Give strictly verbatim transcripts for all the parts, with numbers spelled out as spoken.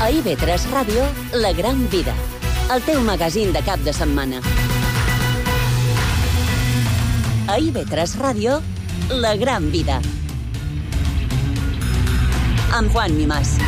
A I V tres Ràdio, La Gran Vida, el teu magazín de cap de setmana. A I V tres Ràdio, La Gran Vida. Amb Juan Mimàs.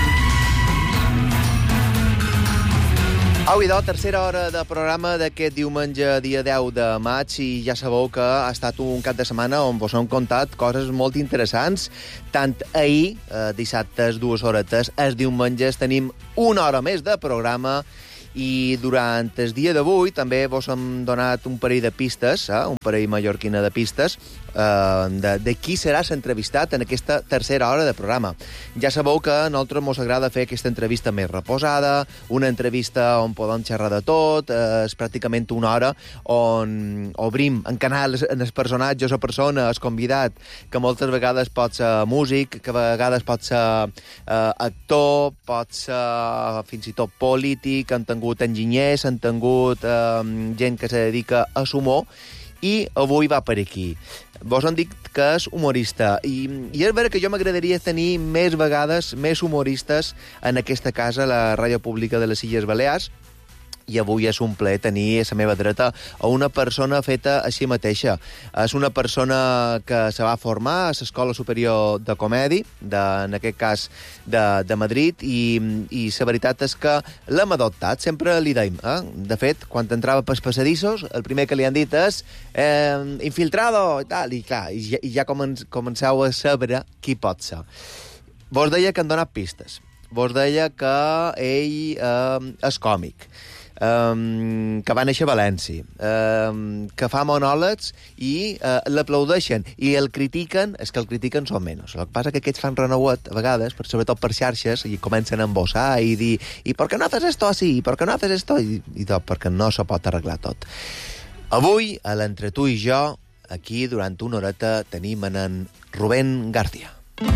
Au, idò, tercera hora de programa d'aquest diumenge, dia deu de maig, i ja sabeu que ha estat un cap de setmana on vos hem contat coses molt interessants. Tant ahir, eh, dissabtes, dues horetes, els diumenges tenim una hora més de programa, i durant el dia d'avui també vos hem donat un parell de pistes, eh? un parell mallorquina de pistes, eh, de, de qui serà entrevistat en aquesta tercera hora de programa. Ja sabeu que a nosaltres ens agrada fer aquesta entrevista més reposada, una entrevista on podem xerrar de tot, eh, és pràcticament una hora on obrim en canal en els personatges o persona, el convidat, que moltes vegades pot ser músic, que a vegades pot ser eh, actor, pot ser fins i tot polític, han tingut enginyers, han tingut eh, gent que se dedica a l'humor, i avui va per aquí. Vos han dit que és humorista, i, i és vera que jo m'agradaria tenir més vegades, més humoristes en aquesta casa, la Ràdio Pública de les Illes Balears, i avui és un plaer tenir a la meva dreta a una persona feta a si mateixa. És una persona que se va formar a l'Escola Superior de Comèdia, de, en aquest cas de, de Madrid, i, i la veritat és que l'hem adoptat, sempre li deim. Eh? De fet, quan entrava pels passadissos, el primer que li han dit és eh, infiltrado, i tal, i clar, i ja, i ja comen, comenceu a saber qui pot ser. Vos deia que han donat pistes. Vos deia que ell eh, és còmic, Um, que va néixer a València, um, que fa monòlegs i uh, l'aplaudeixen i el critiquen, és que el critiquen són menys. El que passa que aquests fan renouet a vegades, per, sobretot per xarxes, i comencen a embossar i dir, i per què no haces esto así, i per què no haces esto, i, i tot, perquè no se pot arreglar tot. Avui, a l'Entre tu i jo, aquí, durant una horeta, tenim en Rubén García.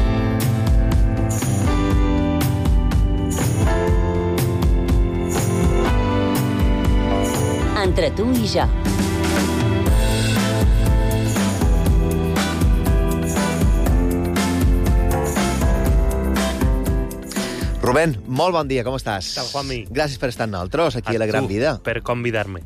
Entre tu i jo. Rubén, molt bon dia, com estàs? Tal, Juanmi. Gràcies per estar amb nosaltres, aquí a, a La Gran tu, Vida. per convidar-me.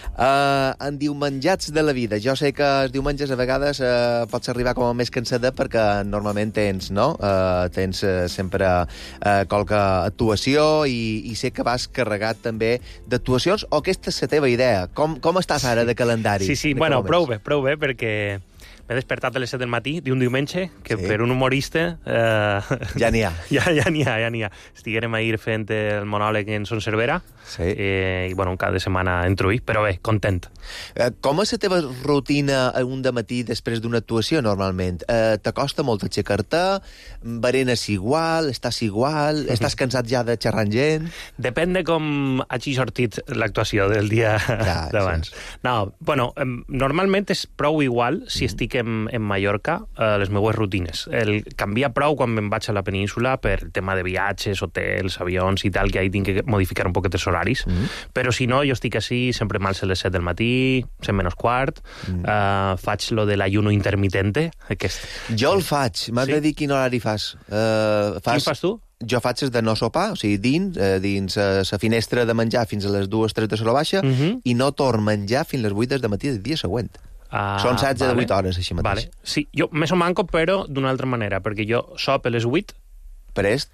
Uh, en diumenjats de la vida. Jo sé que els diumenges a vegades uh, pots arribar com a més cansada perquè normalment tens, no? Uh, tens uh, sempre uh, qualque actuació i, i sé que vas carregat també d'actuacions, o aquesta és la teva idea. Com, com estàs ara de calendari? Sí, sí, bueno, prou bé, prou bé, perquè m'he despertat a les set del matí d'un diumenge, que sí. Per un humorista... Eh, ja n'hi ha. Ja ja n'hi ha, ja n'hi ha. Estiguérem ahir fent el monòleg en Son Cervera, sí. eh, i bueno, un cap de setmana entro hi, però bé, content. Eh, com és la teva rutina un dematí després d'una actuació, normalment? Eh, t'acosta molt aixecar-te? Berenes igual? Estàs igual? Estàs cansat ja de xerrar amb gent? Depèn de com hagi sortit l'actuació del dia ja, d'abans. Sí. No, bueno, normalment és prou igual si estic en, en Mallorca, eh, les meues rutines. El canvia prou quan me'n vaig a la península per el tema de viatges, hotels, avions i tal, que ahí tinc que modificar un poquet els horaris. Mm. Però si no, jo estic així, sempre m'alço a les set del matí, set menys quart, mm. eh, faig lo de l'ayuno intermitente. Aquest. Jo el faig. M'has sí? de dir quin horari fas. Uh, fas... Quin fas tu? Jo faig els de no sopar, o sigui, dins, eh, dins la eh, finestra de menjar fins a les dues, tres de la baixa, mm-hmm. i no torn menjar fins a les vuit del matí del dia següent. Ah, Són setze vale. de vuit hores, així mateix. Vale. Sí, jo més o manco, però d'una altra manera, perquè jo sop a les vuit Prest.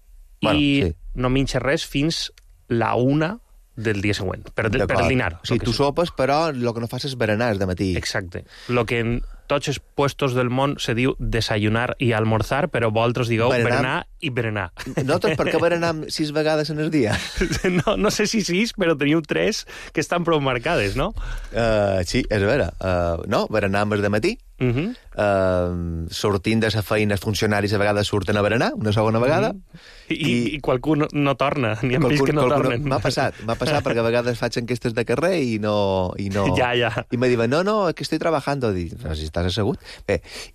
i bueno, sí. no minxo res fins la una del dia següent, per, per el dinar. O sigui, tu sopes, però el que no fas és berenar de matí. Exacte. Lo que en tots els puestos del món se diu desayunar i almorzar, però vosaltres digueu berenar, berenar i berenar. Nosaltres per què berenem sis vegades en el dia? No, no sé si sis, però teniu tres que estan prou marcades, no? Uh, sí, és vera. Uh, no, berenem el de matí. Uh-huh. Uh, sortint de la feina els funcionaris a vegades surten a berenar una segona vegada. Uh-huh. I, i, i qualcú no, no torna, ni hem vist que no tornen. M'ha passat, m'ha passat perquè a vegades faig enquestes de carrer i no... I no ja, ja. I me diuen, no, no, és que estic treballant. Dic, no, si estàs assegut. Bé,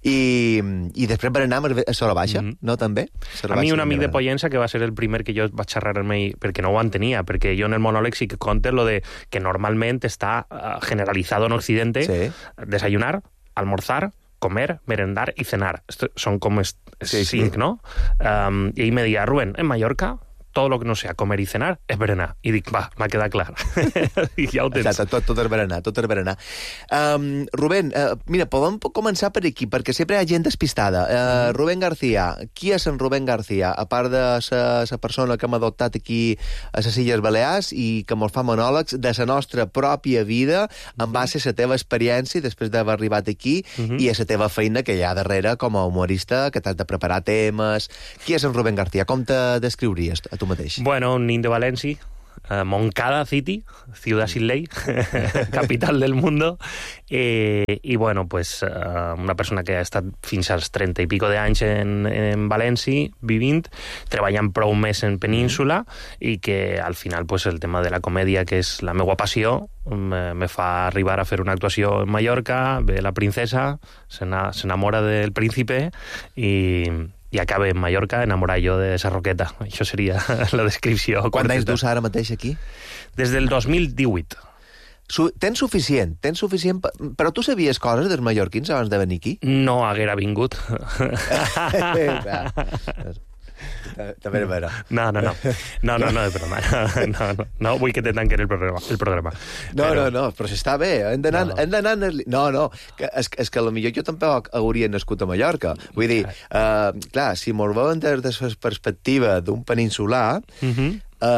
i, i després berenar a Sora Baixa, uh-huh. no, també? A mi un amic de Pollença, que va ser el primer que jo vaig xerrar amb ell, perquè no ho entenia, perquè jo en el monòleg sí que conte lo de que normalment està generalizado en Occidente, sí. desayunar, almorzar, comer, merendar y cenar. Esto son como es, es sí, cinc, sí. ¿no? Um, y ahí me decía, Rubén, en Mallorca tot el que no sea comer i cenar és berenar. I dic, va, m'ha quedat clar. I ja ho tens. Exacte, tot, tot és berenar, tot és berenar. Um, Rubén, uh, mira, podem començar per aquí, perquè sempre hi ha gent despistada. Uh, mm. Rubén García, qui és en Rubén García? A part de la persona que m'ha adoptat aquí a les Illes Balears i que mos fa monòlegs de la nostra pròpia vida en base a la teva experiència després d'haver arribat aquí mm-hmm. i a la teva feina que hi ha darrere com a humorista, que t'has de preparar temes. Qui és en Rubén García? Com te descriuries a tu mateix? Bueno, un nin de València, uh, Moncada City, ciudad sin ley, capital del mundo, eh, i bueno, pues uh, una persona que ha estat fins als trenta i pico d'anys en, en València, vivint, treballant prou més en península, i que al final pues, el tema de la comèdia, que és la meva passió, me, me fa arribar a fer una actuació en Mallorca, ve la princesa, s'enamora del príncipe, i... i acaba en Mallorca enamorar jo de esa roqueta. Això seria la descripció. Quant anys dus ara mateix aquí? Des del dos mil divuit. Su tens suficient, tens suficient... Però tu sabies coses dels mallorquins abans de venir aquí? No haguera vingut. També és vera. No, no, no. No, no, no, és broma. No, no, no vull que te tanquen el programa. El programa. No, però... no, no, però s'està bé. Hem d'anar... No. Hem d'anar... No, no, que és, és que potser jo tampoc hauria nascut a Mallorca. Vull dir, uh, clar, si mos veuen des de la perspectiva d'un peninsular, uh-huh.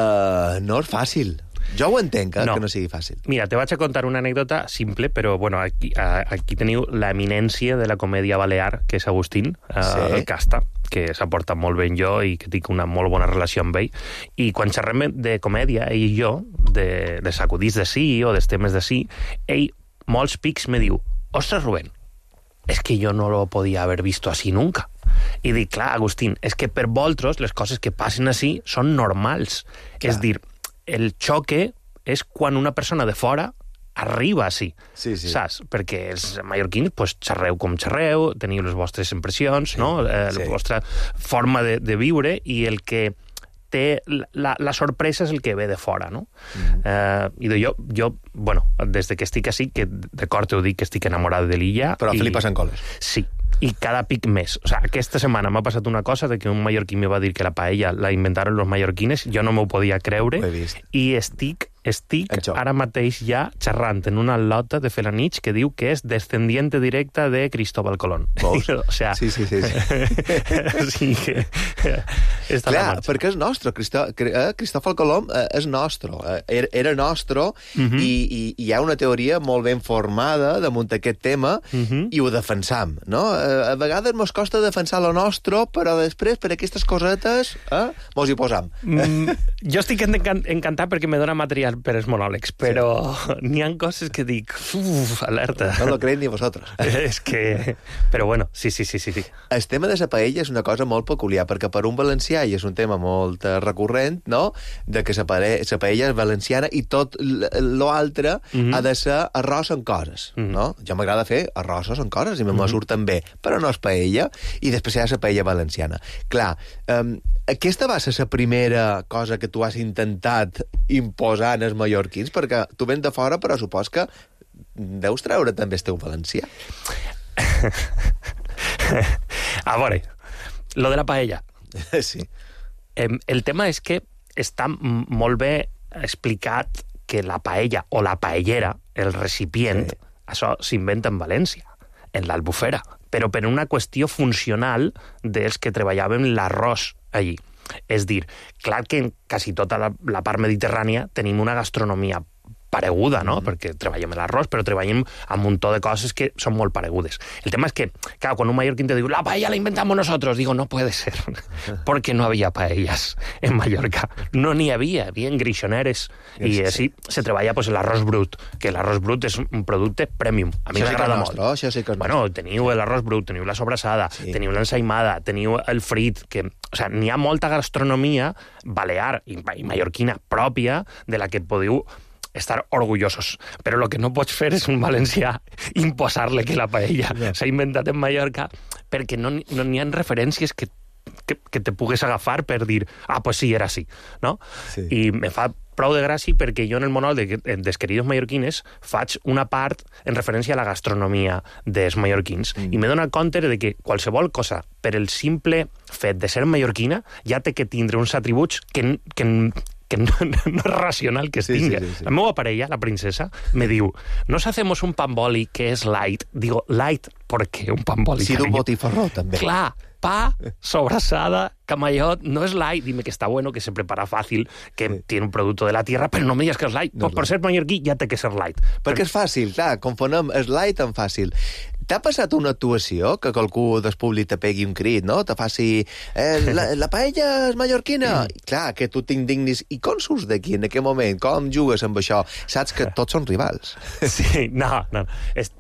uh, no és fàcil. Jo ho entenc, eh, no. que no sigui fàcil. Mira, te vaig a contar una anècdota simple, però bueno, aquí, aquí teniu l'eminència de la comèdia balear, que és Agustín eh, sí. Casta, que s'ha portat molt ben jo i que tinc una molt bona relació amb ell. I quan xerrem de comèdia, ell i jo, de, de sacudits de sí o dels temes de sí, ell, molts pics, me diu, ostres, Rubén, és que jo no lo podia haver visto así nunca. I dic, clar, Agustín, és que per vosaltres les coses que passen així són normals. Clar. És dir, el xoque és quan una persona de fora arriba així, sí, sí. saps? Perquè els mallorquins pues, xerreu com xerreu, teniu les vostres impressions, sí, no? eh, sí. La vostra forma de, de viure, i el que té la, la sorpresa és el que ve de fora, no? Mm. Eh, I jo, jo, bueno, des de que estic així, que d'acord ho dic que estic enamorat de l'illa... Però i... flipes en coles. Sí, i cada pic més. O sea, aquesta setmana m'ha passat una cosa de que un mallorquí me va dir que la paella la inventaron los mallorquines, jo no m'ho podia creure, i estic, estic ara mateix ja xerrant en una lota de Felanich que diu que és descendiente directa de Cristóbal Colón. Veus? O sea, sí, sí, sí. sí. sí que... Està clar, perquè és nostre. Cristó... Eh, Cristóbal Colón eh, és nostre. Eh, era, era nostre, uh-huh. i, i, i hi ha una teoria molt ben formada damunt aquest tema, uh-huh. i ho defensam, no? A vegades mos costa defensar lo nostre, però després, per aquestes cosetes, eh, mos hi posam. Mm, jo estic encant encantat perquè me dona material per els monòlegs, però sí. N'hi ha coses que dic, uf, alerta. No lo creiem ni vosaltres. És que... Però bueno, sí, sí, sí, sí, sí. El tema de la paella és una cosa molt peculiar, perquè per un valencià, i és un tema molt recurrent, no?, de que la paella és valenciana i tot l'altre mm-hmm. ha de ser arròs amb coses, mm-hmm. no? Jo m'agrada fer arrossos amb coses i me mm-hmm. surten bé, però no és paella, i després hi ha la paella valenciana. Clar, um, aquesta va ser la primera cosa que tu has intentat imposar en els mallorquins, perquè tu vens de fora, però supos que deus treure també el teu valencià. A veure, lo de la paella. Sí. El tema és que està molt bé explicat que la paella o la paellera, el recipient, sí. Això s'inventa en València, en l'Albufera, però per una qüestió funcional dels que treballàvem l'arròs allí. És dir, clar que en quasi tota la, la part mediterrània tenim una gastronomia pareguda, no? Mm. Perquè treballem l'arròs, però treballem amb un muntó de coses que són molt paregudes. El tema és que, clar, quan un mallorquín te diu la paella la inventamos nosotros, digo, no puede ser, porque no había paellas en Mallorca. No n'hi havia, havia grixoneres, i així se treballa pues, l'arròs brut, que l'arròs brut és un producte premium. A mi m'agrada molt. Això sí que és bueno, teniu l'arròs brut, teniu la sobrassada, sí. Teniu l'ensaïmada, teniu el frit, que, o sea, n'hi ha molta gastronomia balear i, i mallorquina pròpia de la que podeu estar orgullosos. Però el que no pots fer és un valencià imposar-le que la paella yeah. s'ha inventat en Mallorca, perquè no n'hi no ha referències que, que, que te pugues agafar per dir, ah, pues sí, era així, no? Sí. I me fa prou de gràcia perquè jo en el monòleg de, dels queridos mallorquines faig una part en referència a la gastronomia dels mallorquins mm. i m'he donat compte de que qualsevol cosa per el simple fet de ser mallorquina ja té que tindre uns atributs que, que, que no, no es racional que es sí, tinga. Sí, sí, sí. La meva parella, la princesa, me diu, nos hacemos un pan boli que es light. Digo, light, ¿por qué un pan boli? Sí, d'un botifarró, també. Clar, pa, sobrasada, camallot, no es light. Dime que está bueno, que se prepara fácil, que sí. tiene un producto de la tierra, pero no me digas que es light. No pues es por light. Ser mallorquí ja té que ser light. Perquè però... és fàcil, clar, confonem és light amb fàcil. T'ha passat una actuació que qualcú del públic te pegui un crit, no? Te faci... Eh, la, la paella és mallorquina. Mm. Clar, que tu t'indignis. I com surts d'aquí, en aquest moment? Com jugues amb això? Saps que tots són rivals. Sí, no, no. És...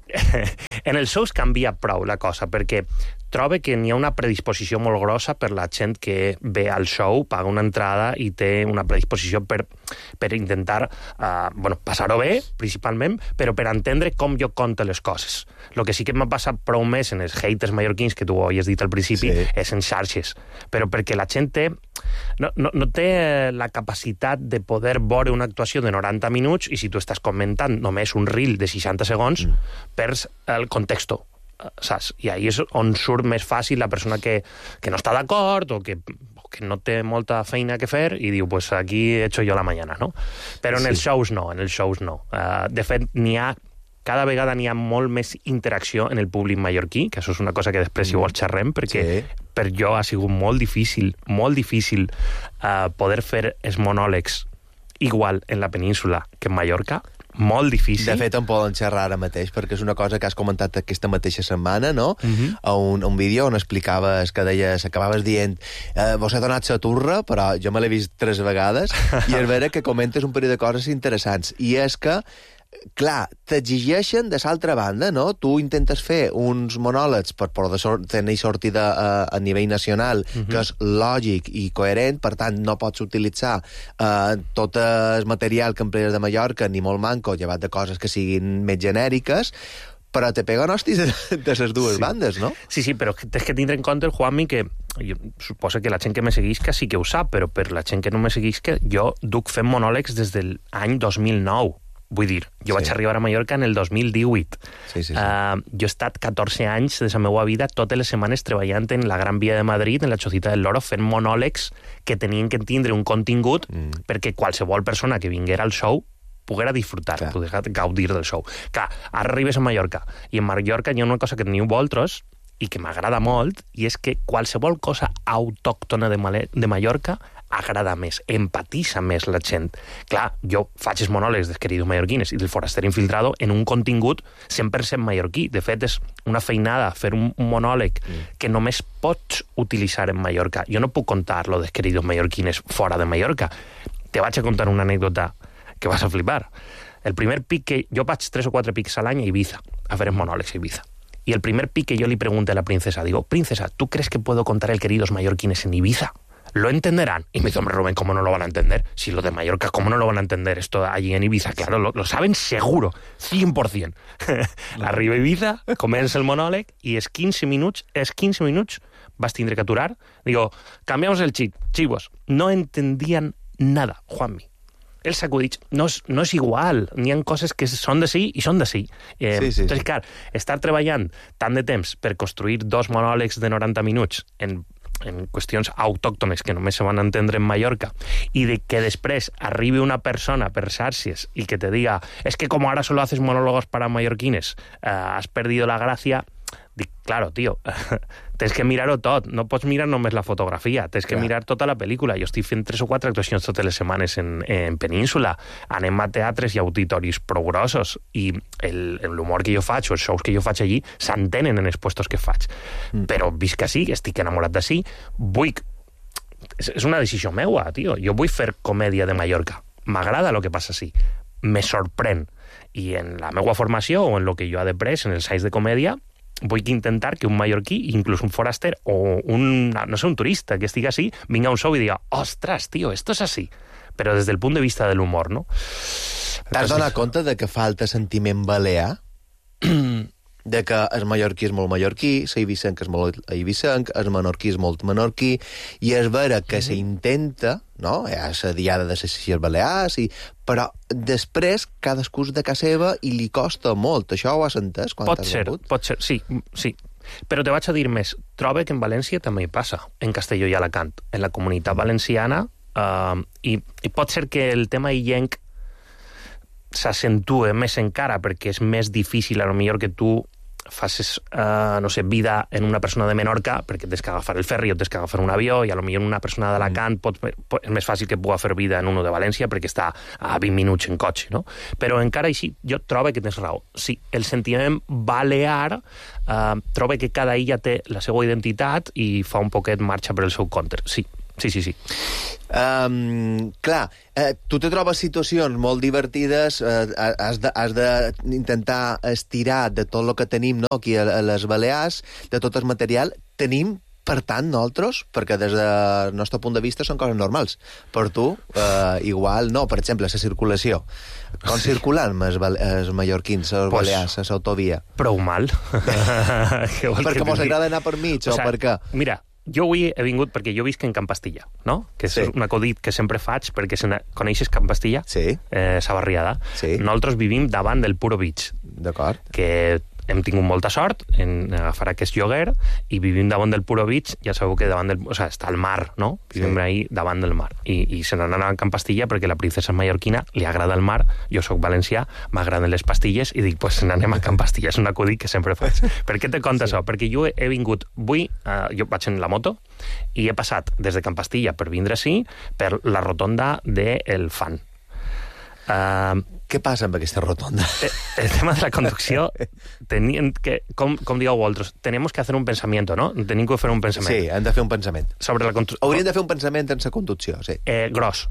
En els shows canvia prou la cosa, perquè trobo que n'hi ha una predisposició molt grossa per la gent que ve al show, paga una entrada i té una predisposició per, per intentar uh, bueno, passar-ho bé, principalment, però per entendre com jo conto les coses. El que sí que m'ha passat prou més en els haters mallorquins, que tu ho havies dit al principi, sí. és en xarxes. Però perquè la gent té, no, no, no té la capacitat de poder veure una actuació de noranta minuts i si tu estàs comentant només un reel de seixanta segons, mm. perds el contexto. Saps? I ahí és on surt més fàcil la persona que, que no està d'acord o que, o que no té molta feina que fer i diu, pues aquí he hecho yo la mañana, no? Però en sí. els shows no, en els shows no. Uh, de fet, n'hi ha, cada vegada n'hi ha molt més interacció en el públic mallorquí, que això és una cosa que després mm. si vols xerrem, perquè sí. per jo ha sigut molt difícil, molt difícil uh, poder fer els monòlegs igual en la península que en Mallorca, molt difícil. De fet, en poden xerrar ara mateix, perquè és una cosa que has comentat aquesta mateixa setmana, no? Uh-huh. A un, un vídeo on explicaves, que deies, acabaves dient eh, vos he donat sa turra, però jo me l'he vist tres vegades, i és vera que comentes un parell de coses interessants. I és que clar, t'exigeixen de l'altra banda, no? Tu intentes fer uns monòlegs per poder sor- tenir sortida a, a nivell nacional, uh-huh. que és lògic i coherent, per tant, no pots utilitzar eh, tot el material que emplees de Mallorca, ni molt manco, llevat de coses que siguin més genèriques, però te peguen hòsties de, de les dues sí. bandes, no? Sí, sí, però tens que tindre en compte, el Juanmi, que jo suposo que la gent que me seguisca sí que ho sap, però per la gent que no me seguisca, jo duc fent monòlegs des del any dos mil nou. Vull dir, jo sí. vaig arribar a Mallorca en el dos mil divuit. Sí, sí, sí. Uh, jo he estat catorze anys de la meva vida totes les setmanes treballant en la Gran Via de Madrid, en la Chocita del Loro, fent monòlegs que tenien que tindre un contingut mm. perquè qualsevol persona que vinguera al show poguera disfrutar, Clar. poguera gaudir del show. Clar, ara arribes a Mallorca, i en Mallorca hi ha una cosa que teniu vosaltres i que m'agrada molt, i és que qualsevol cosa autòctona de, Mal- de Mallorca agrada més, empatitza més la gent. Clar, jo faig els monòlegs dels queridos mallorquines i del foraster infiltrado en un contingut cent per cent mallorquí. De fet, és una feinada fer un, un monòleg mm. que només pots utilitzar en Mallorca. Jo no puc contar lo dels queridos mallorquines fora de Mallorca. Te vaig a contar una anècdota que vas a flipar. El primer pic que... Jo vaig tres o quatre pics a l'any a Ibiza, a fer els monòlegs a Ibiza. Y el primer pic que yo le pregunté a la princesa, digo, princesa, ¿tú crees que puedo contar el queridos mallorquines en Ibiza? ¿Lo entenderán? Y me dice, hombre, Rubén, ¿cómo no lo van a entender? Si lo de Mallorca, ¿cómo no lo van a entender esto allí en Ibiza? Claro, lo, lo saben seguro, cien por cien. Arriba a Ibiza, comença el monòleg, i els quinze minuts, els quinze minuts vas tindre que aturar. Digo, cambiamos el chip, chivos. No entendían nada, Juanmi. Els acudits no és, no és igual. N'hi ha coses que són de sí i són de sí. Eh, sí, sí, entonces, sí. clar, estar treballant tant de temps per construir dos monòlegs de noranta minuts en en qüestions autòctones que només se van entendre en Mallorca, i de que després arribi una persona per xarxes i que te diga, es que como ahora solo haces monólogos para mallorquines, eh, has perdido la gracia. Dic, claro, tio, tens que mirar-ho tot, no pots mirar només la fotografia, tens que Clar. mirar tota la pel·lícula. Jo estic fent tres o quatre actuacions totes les setmanes en, en Península, anem a teatres i auditoris prou grossos, i l'humor que jo faig, o els shows que jo faig allí, s'entenen en els puestos que faig. Mm. Però visc així, estic enamorat d'ací, vull... És, és una decisió meua, tio. Jo vull fer comèdia de Mallorca. M'agrada el que passa així. Me sorprèn. I en la meva formació, o en el que jo he après, en els anys de comèdia, vull intentar que un mallorquí, inclús un foraster o un, no sé, un turista que estigui així, vinga a un show i diga, ostres, tio, esto es así. Però des del punt de vista de l'humor, no? T'has donat compte de que falta sentiment balear? De que el mallorquí és molt mallorquí, l'eivissenc és molt eivissenc, el menorquí és molt menorquí, i és vera que s'intenta, no? Hi ha la diada de les Illes Balears, i... però després cadascú és de casa seva i li costa molt. Això ho has entès quan pot t'has ser, rebut? pot ser, sí, sí. Però te vaig a dir més. Trobo que en València també hi passa, en Castelló i Alacant. En la comunitat valenciana, uh, i, i pot ser que el tema illenc s'accentue més encara, perquè és més difícil, a lo millor, que tu facis, uh, no sé, vida en una persona de Menorca, perquè tens que agafar el ferri o tens que agafar un avió, i a lo millor una persona d'Alacant pot, pot, és més fàcil que pugui fer vida en uno de València perquè està a vint minuts en cotxe, no? Però encara així, jo trobo que tens raó. Sí, el sentiment balear uh, trobo que cada illa té la seva identitat i fa un poquet marxa per el seu compte. Sí, sí, sí, sí. Um, clar, eh, tu te trobes situacions molt divertides, eh, has d'intentar estirar de tot el que tenim, no?, aquí a, a les Balears, de tot el material. Tenim, per tant, nosaltres, perquè des del nostre punt de vista són coses normals. Per tu, eh, igual no. Per exemple, la circulació. Com sí. circulen els, els mallorquins, els pues, balears, a l'autovia? Prou mal. Perquè mos agrada anar per mig, o, o per què? Mira, jo avui he vingut perquè jo visc en Can Pastilla, no? Que és sí. un acudit que sempre faig, perquè se coneixes Can Pastilla? Sí. Eh, sa barriada. Sí. Nosaltres vivim davant del Puro Beach. D'acord. Que hem tingut molta sort en agafar aquest lloguer i vivim davant del Puro Beach, ja sabeu que davant del... O sigui, està al mar, no? Vivim sí. ahí davant del mar. I, i se n'han anat a Can Pastilla perquè la princesa mallorquina li agrada el mar, jo sóc valencià, m'agraden les pastilles, i dic, pues n'anem a Can Pastilla, és un acudit que sempre faig. Per què te conta sí. això? Perquè jo he vingut... Avui, eh, jo vaig en la moto, i he passat des de Can Pastilla per vindre així, per la rotonda del Fan. Uh, Què passa amb aquesta rotonda? El, el tema de la conducció, tenien que, com, com dieu vosaltres, tenemos que hacer un pensamiento, ¿no? Tenim que fer un pensament. Sí, hem de fer un pensament. Sobre la conducció. Hauríem de fer un pensament en la conducció, sí. Eh, gros.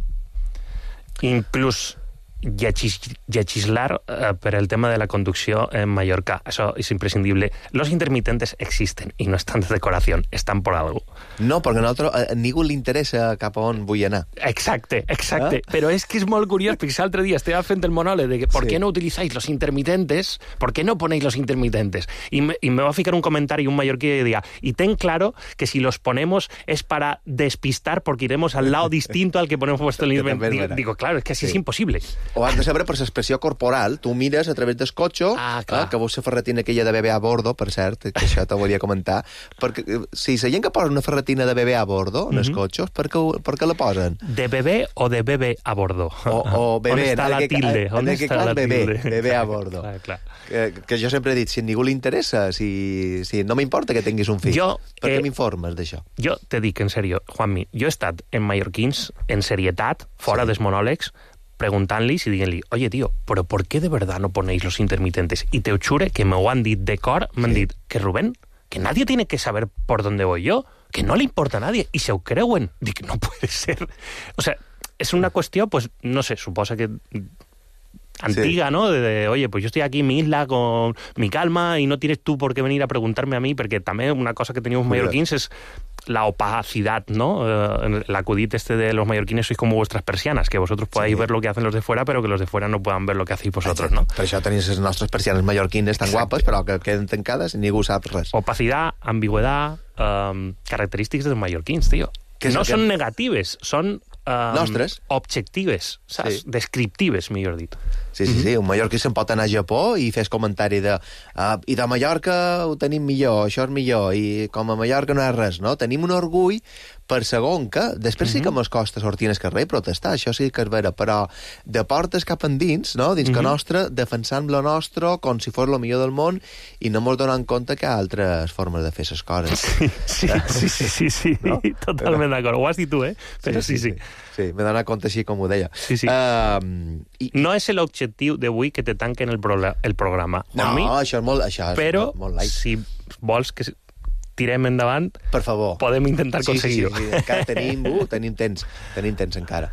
Inclús llegis, legislar eh, per el tema de la conducció en Mallorca. Això és imprescindible. Los intermitentes existen i no estan de decoració, estan por algo. No, perquè a nosaltres a ningú li interessa cap a on vull anar. Exacte, exacte. ¿Ah? Però és que és molt curiós, perquè l'altre dia estava fent el monòleg de que ¿por sí. qué no utilizáis los intermitentes? ¿Por qué no ponéis los intermitentes? Y me, y me va a ficar un comentario un mallorquí que decía, y ten claro que si los ponemos es para despistar porque iremos al lado distinto al que ponemos puesto el intermitente. Digo, digo, claro, es que así sí. es imposible. O has de saber per l'expressió corporal. Tu mires a través del cotxe, ah, eh, que veus la ferretina aquella de bebè a bordo, per cert, que això t'ho volia comentar, perquè si la gent que posa una ferretina de bebè a bordo en els mm-hmm. cotxes, per què, per què la posen? De bebè o de bebè a bordo? O, o bebè, on està la tilde? On està la bebè, bebè a bordo. Clar, clar. Que, que jo sempre he dit, si a ningú li interessa, si, si no m'importa que tinguis un fill, jo, per què eh, m'informes d'això? Jo te dic en sèrio, Juanmi, jo he estat en mallorquins, en serietat, fora sí. dels monòlegs, preguntant-los y díganle, oye, tío, ¿pero por qué de verdad no ponéis los intermitentes? Y te jure que me ho han dit de cor, me han sí. dit que Rubén, que nadie tiene que saber por dónde voy yo, que no le importa a nadie, y se ho creuen. Dic, no puede ser. O sea, es una cuestión, pues, no sé, suposa que antiga, sí. ¿no? De, de, oye, pues yo estoy aquí en mi isla con mi calma y no tienes tú por qué venir a preguntarme a mí, porque también una cosa que teníamos mallorquins es la opacidad, ¿no? Uh, el acudit este de los mallorquines sois como vuestras persianas, que vosotros podáis sí. ver lo que hacen los de fuera, pero que los de fuera no puedan ver lo que hacéis vosotros, ¿no? Per això tenéis les nostres persianes mallorquines tan Exacte. guapes, però que queden tancades i ningú sap res. Opacidad, ambigüedad, um, característiques dels mallorquins, tío. Que no són que... negatives, són um, nostres. Objectives, saps? Sí. Descriptives, millor dit. Sí, sí, sí. Un mallorquí se'n pot anar a Japó i fes comentari de uh, i de Mallorca ho tenim millor, això és millor, i com a Mallorca no és res, no? Tenim un orgull per segon que, després sí que mos costa sortir al carrer i protestar, això sí que és vera, però de portes cap endins, no? Dins que nostre, defensant lo nostre com si fos lo millor del món i no mos donant compte que hi ha altres formes de fer les coses. Sí, sí, sí, sí, sí, sí. No? Totalment d'acord. Ho has dit tu, eh? Però sí, sí. Sí, sí. sí m'he donat compte així com ho deia. Sí, sí. Uh, i, no és l'objectiu d'avui que te tanquen el, pro el programa. No, mi, això és molt, això és però molt, molt light. Si vols que tirem endavant, per favor, podem intentar sí, aconseguir-ho. Sí, sí, sí. Encara tenim, uh, tenim temps, tenim temps encara.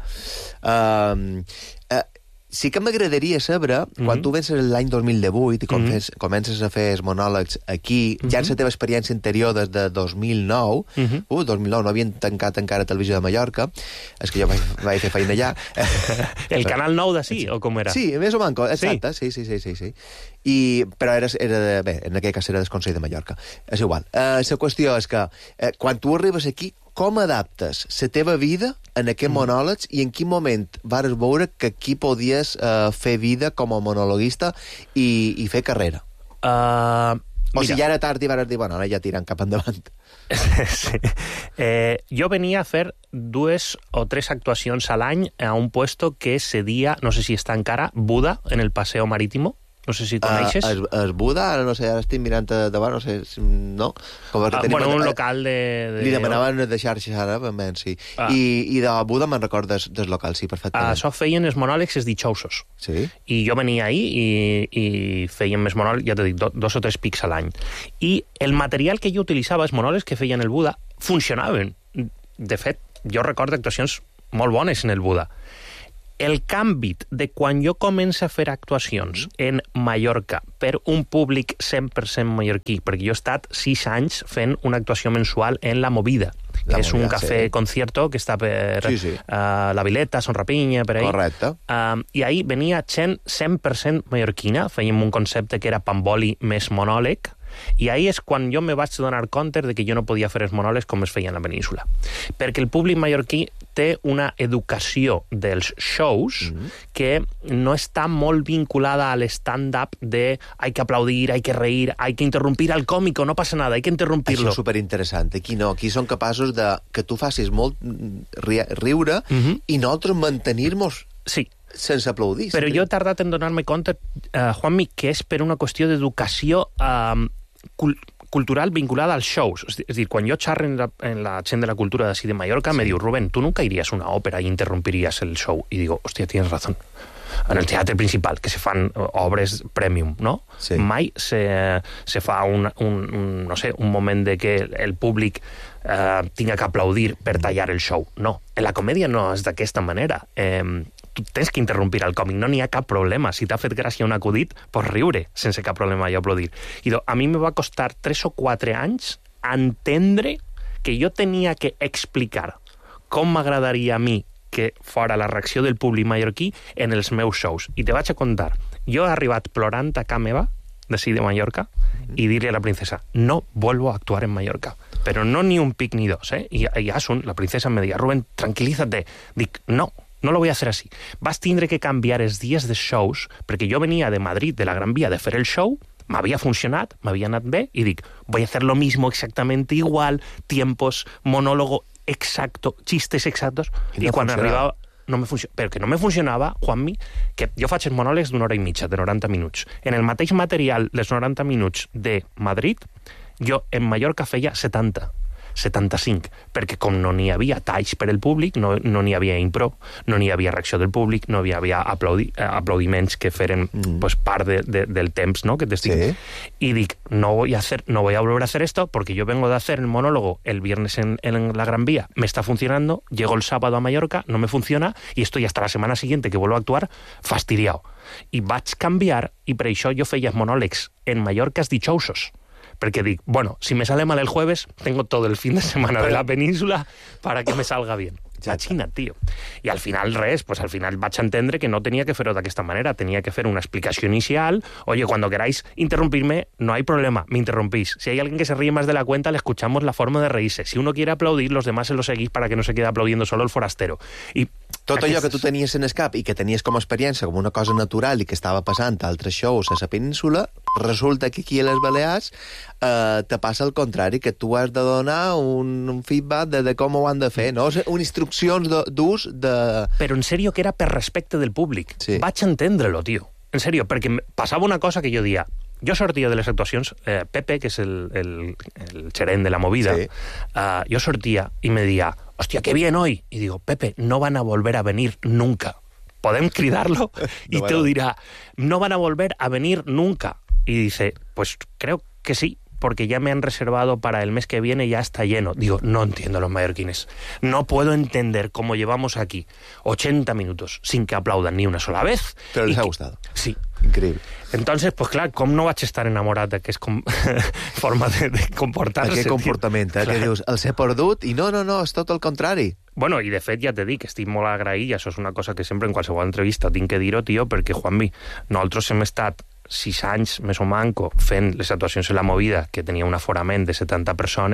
Uh, uh, sí que m'agradaria saber, mm-hmm. quan tu vens l'any dos mil divuit i com mm-hmm. fes, comences a fer els monòlegs aquí, mm-hmm. ja en la teva experiència anterior des de dos mil nou, mm-hmm. uh, dos mil nou no havien tancat encara Televisió de Mallorca, és que jo vaig, vaig fer feina allà. El Canal nou d'ací, o com era? Sí, més o menys, exacte, sí, sí, sí, sí, sí. I, però era, era de, bé, en aquell cas era del Consell de Mallorca. És igual. Uh, la qüestió és que uh, quan tu arribes aquí, com adaptes la teva vida en aquest mm. monòlegs i en quin moment vares veure que aquí podies uh, fer vida com a monologuista i, i fer carrera? Uh, o mira. Si ja era tard i vares dir, bueno, ara ja tirant cap endavant. Sí. Eh, jo venia a fer dues o tres actuacions a l'any a un puesto que se dia, no sé si està encara, Buda, en el Paseo Marítimo. No sé si coneixes. Uh, es, es Buda, ara no sé, ara estic mirant davant, no sé, no? Com que uh, bueno, un local de... de... Li demanaven de xarxes ara, ben, sí. Uh. I, I de Buda me'n record des, des local, sí, perfectament. Això feien els monòlegs els dijousos. Sí. I jo venia ahí i, i feien més monòlegs, ja t'he dit, do, dos o tres pics a l'any. I el material que jo utilitzava, els monòlegs que feien el Buda, funcionaven. De fet, jo recordo actuacions molt bones en el Buda. El canvi de quan jo començo a fer actuacions en Mallorca per un públic cent per cent mallorquí, perquè jo he estat sis anys fent una actuació mensual en La Movida, que La és movida, un cafè sí. concierto que està per sí, sí. Uh, La Vileta, Son Rapinya, per ahí. Correcte. Uh, I ahí venia gent cent per cent mallorquina, fèiem un concepte que era pamboli més monòleg, i ahí és quan jo me vaig donar compte de que jo no podia fer els monòlegs com es feia en la península. Perquè el públic mallorquí té una educació dels shows mm-hmm. que no està molt vinculada a l'stand-up de hay que aplaudir, hay que reír, hay que interrumpir al còmico, no passa nada, hay que interrumpirlo. Això és superinteressant. Aquí no, aquí són capaços de que tu facis molt ri riure mm-hmm. i nosaltres mantenir-nos sí. sense aplaudir. Però jo he tardat en donar-me compte, uh, Juanmi, que és per una qüestió d'educació uh, cul cultural vinculada als shows. És dir, quan jo xarro en la, en la gent de la cultura d'ací de Mallorca, sí. me diu, Rubén, tu nunca irías a una òpera i interrompirías el show. I digo, hòstia, tienes razón. En el teatre principal, que se fan obres premium, no? Sí. Mai se, se fa un, un, un, no sé, un moment de que el públic eh, tinga que aplaudir per tallar el show. No, en la comèdia no és d'aquesta manera. Eh, tu tens que interrompir el còmic, no n'hi ha cap problema. Si t'ha fet gràcia un acudit, pots riure sense cap problema i aplaudir. I do, a mi me va costar tres o quatre anys entendre que jo tenia que explicar com m'agradaria a mi que fora la reacció del públic mallorquí en els meus shows. I te vaig a contar, jo he arribat plorant a casa meva, d'ací de Mallorca, i dir-li a la princesa, no vuelvo a actuar en Mallorca. Però no ni un pic ni dos, eh? I, i Asun, la princesa, me deia, Rubén, tranquilízate. Dic, no, no lo voy a hacer así. Vas tindre que canviar els dies de shows, perquè jo venia de Madrid, de la Gran Vía, de fer el show, m'havia funcionat, m'havia anat bé, i dic, voy a hacer lo mismo exactamente igual, tiempos, monólogo exacto, chistes exactos, i, no i quan arribava no me funcionava, perquè no me funcionava, Juanmi, que jo faig els monòlegs d'una hora i mitja, de noranta minuts. En el mateix material dels noranta minuts de Madrid, jo en Mallorca feia setanta. setanta-cinc, perquè com no n'hi havia talls per el públic, no no n'hi havia impro, no n'hi havia reacció del públic, no hi havia aplaudi, eh, aplaudiments que feren mm. pues, part de, de, del temps, ¿no? Que t'estic... Sí. Y dic, no voy a hacer, no voy a volver a hacer esto porque yo vengo de hacer el monólogo el viernes en, en la Gran Vía, me está funcionando, llego el sábado a Mallorca, no me funciona y estoy hasta la semana siguiente que vuelvo a actuar fastidiado. I vaig canviar i per això jo feia monòlegs en Mallorca dijousos. Perquè dic, bueno, si me sale mal el jueves, tengo todo el fin de semana de la península para que me salga bien. Imagina't, tio. I al final res, pues al final vaig entendre que no tenia que fer-ho d'aquesta manera, tenia que fer una explicació inicial, oye, cuando queráis interrumpirme, no hay problema, me interrumpís. Si hay alguien que se ríe más de la cuenta, le escuchamos la forma de reírse. Si uno quiere aplaudir, los demás se lo seguís para que no se quede aplaudiendo solo el forastero. I tot allò que tu tenies en el cap i que tenies com a experiència, com una cosa natural i que estava passant a altres shows a la península, resulta que aquí a les Balears eh, te passa el contrari, que tu has de donar un, un feedback de, de com ho han de fer, no? O sigui, unes instruccions d'ús de... Però en sèrio que era per respecte del públic. Sí. Vaig entendre-lo, tio. En sèrio, perquè passava una cosa que jo dia... Jo sortia de les actuacions, eh, Pepe, que és el, el, el gerent de La Movida, sí. uh, jo sortia i me deia, hòstia, qué bien hoy. Y digo, Pepe, no van a volver a venir nunca. Podem cridarlo y no, te lo dirá, no van a volver a venir nunca. Y dice, pues creo que sí, porque ya me han reservado para el mes que viene, ya está lleno. Digo, no entiendo los mallorquines. No puedo entender cómo llevamos aquí ochenta minutos sin que aplaudan ni una sola vez. Pero les ha que... gustado. Sí. Increïble. Entonces, pues clar, com no vaig estar enamorat d'aquesta com... forma de, de comportar-se? Aquest comportament, eh, que dius, els he perdut, i no, no, no, és tot el contrari. Bueno, i de fet ja t'he dit que estic molt agraït, i això és una cosa que sempre en qualsevol entrevista tinc que dir-ho, tio, perquè, Juanmi, nosaltres hem estat sis anys més o manco fent les actuacions en La Movida, que tenia un aforament de setanta persones,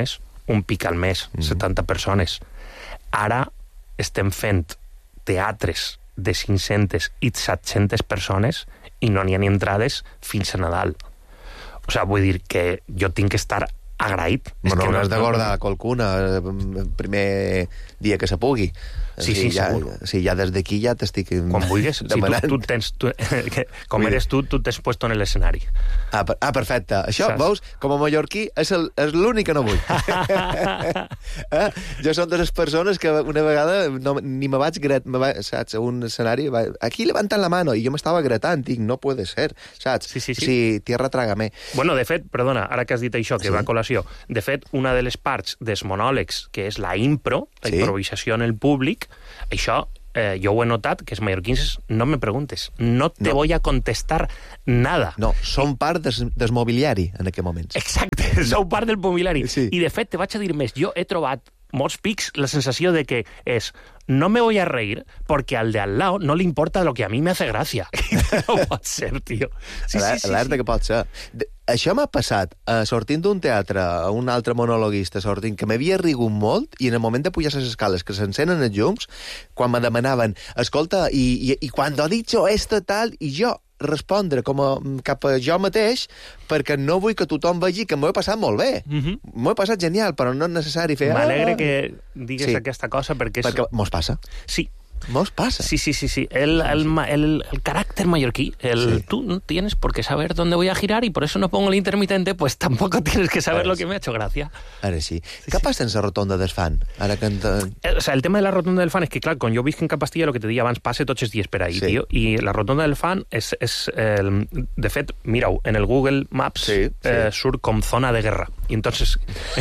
un pic al mes, mm. setanta persones. Ara estem fent teatres de cinc-centes i set-centes persones i no n'hi ha ni entrades fins a Nadal. O sigui, vull dir que jo tinc que estar agraït. Bueno, que no has de guardar qualcuna el primer dia que se pugui. Sí, sí, ja, segur. Sí, ja des d'aquí ja t'estic quan vulguis. demanant. Si tu, tu tens, tu, que, com eres tu, tu t'has puesto en l'escenari. Ah, per, ah, perfecte. Això, saps? Veus, com a mallorquí, és, el, és l'únic que no vull. eh? Jo som de les persones que una vegada no, ni me vaig gret, me va, saps, a un escenari, va, aquí levantant la mano, i jo m'estava gretant, dic, no puede ser, saps? Sí, sí, sí. Sí, tierra trágame. Bueno, de fet, perdona, ara que has dit això, que sí. va a col·lació, de fet, una de les parts dels monòlegs, que és la impro, la sí. improvisació en el públic, això eh, jo ho he notat, que els mallorquins no me preguntes, no te no. voy a contestar nada. No, som part des, des mobiliari en aquest moment. Exacte, no. Sou part del mobiliari. Sí. I de fet, te vaig a dir més, jo he trobat molts pics la sensació de que és no me voy a reír porque al de al lado no le importa lo que a mí me hace gracia. No pot ser, tio. Sí, sí, sí, Alerta sí. que pot ser. De, això m'ha passat uh, sortint d'un teatre a un altre monologuista sortint, que m'havia rigut molt, i en el moment de pujar les escales, que s'encenen els llums, quan me demanaven, escolta, i, i, i quan ha dicho esto tal, i jo respondre com a, cap a jo mateix, perquè no vull que tothom vegi que m'ho he passat molt bé. Mm-hmm. M'ho he passat genial, però no és necessari fer... M'alegre ah, que digues sí. aquesta cosa perquè... És... Perquè mos passa. Sí. Mos pasa. Sí, sí, sí, sí. El, el, el, el carácter mallorquí, el sí. tú no tienes por qué saber dónde voy a girar y por eso no pongo el intermitente, pues tampoco tienes que saber lo que me ha hecho gracia. Ara sí. sí Què sí. passa en la rotonda del fan? Ara que... Eh, o sea, el tema de la rotonda del fan és que, clar, quan jo visc en Capastilla, el que te deia abans, passe tots els dies per ahí, sí. tio, i la rotonda del fan és... és eh, de fet, mira-ho, en el Google Maps sí, sí. Eh, surt com zona de guerra. I entonces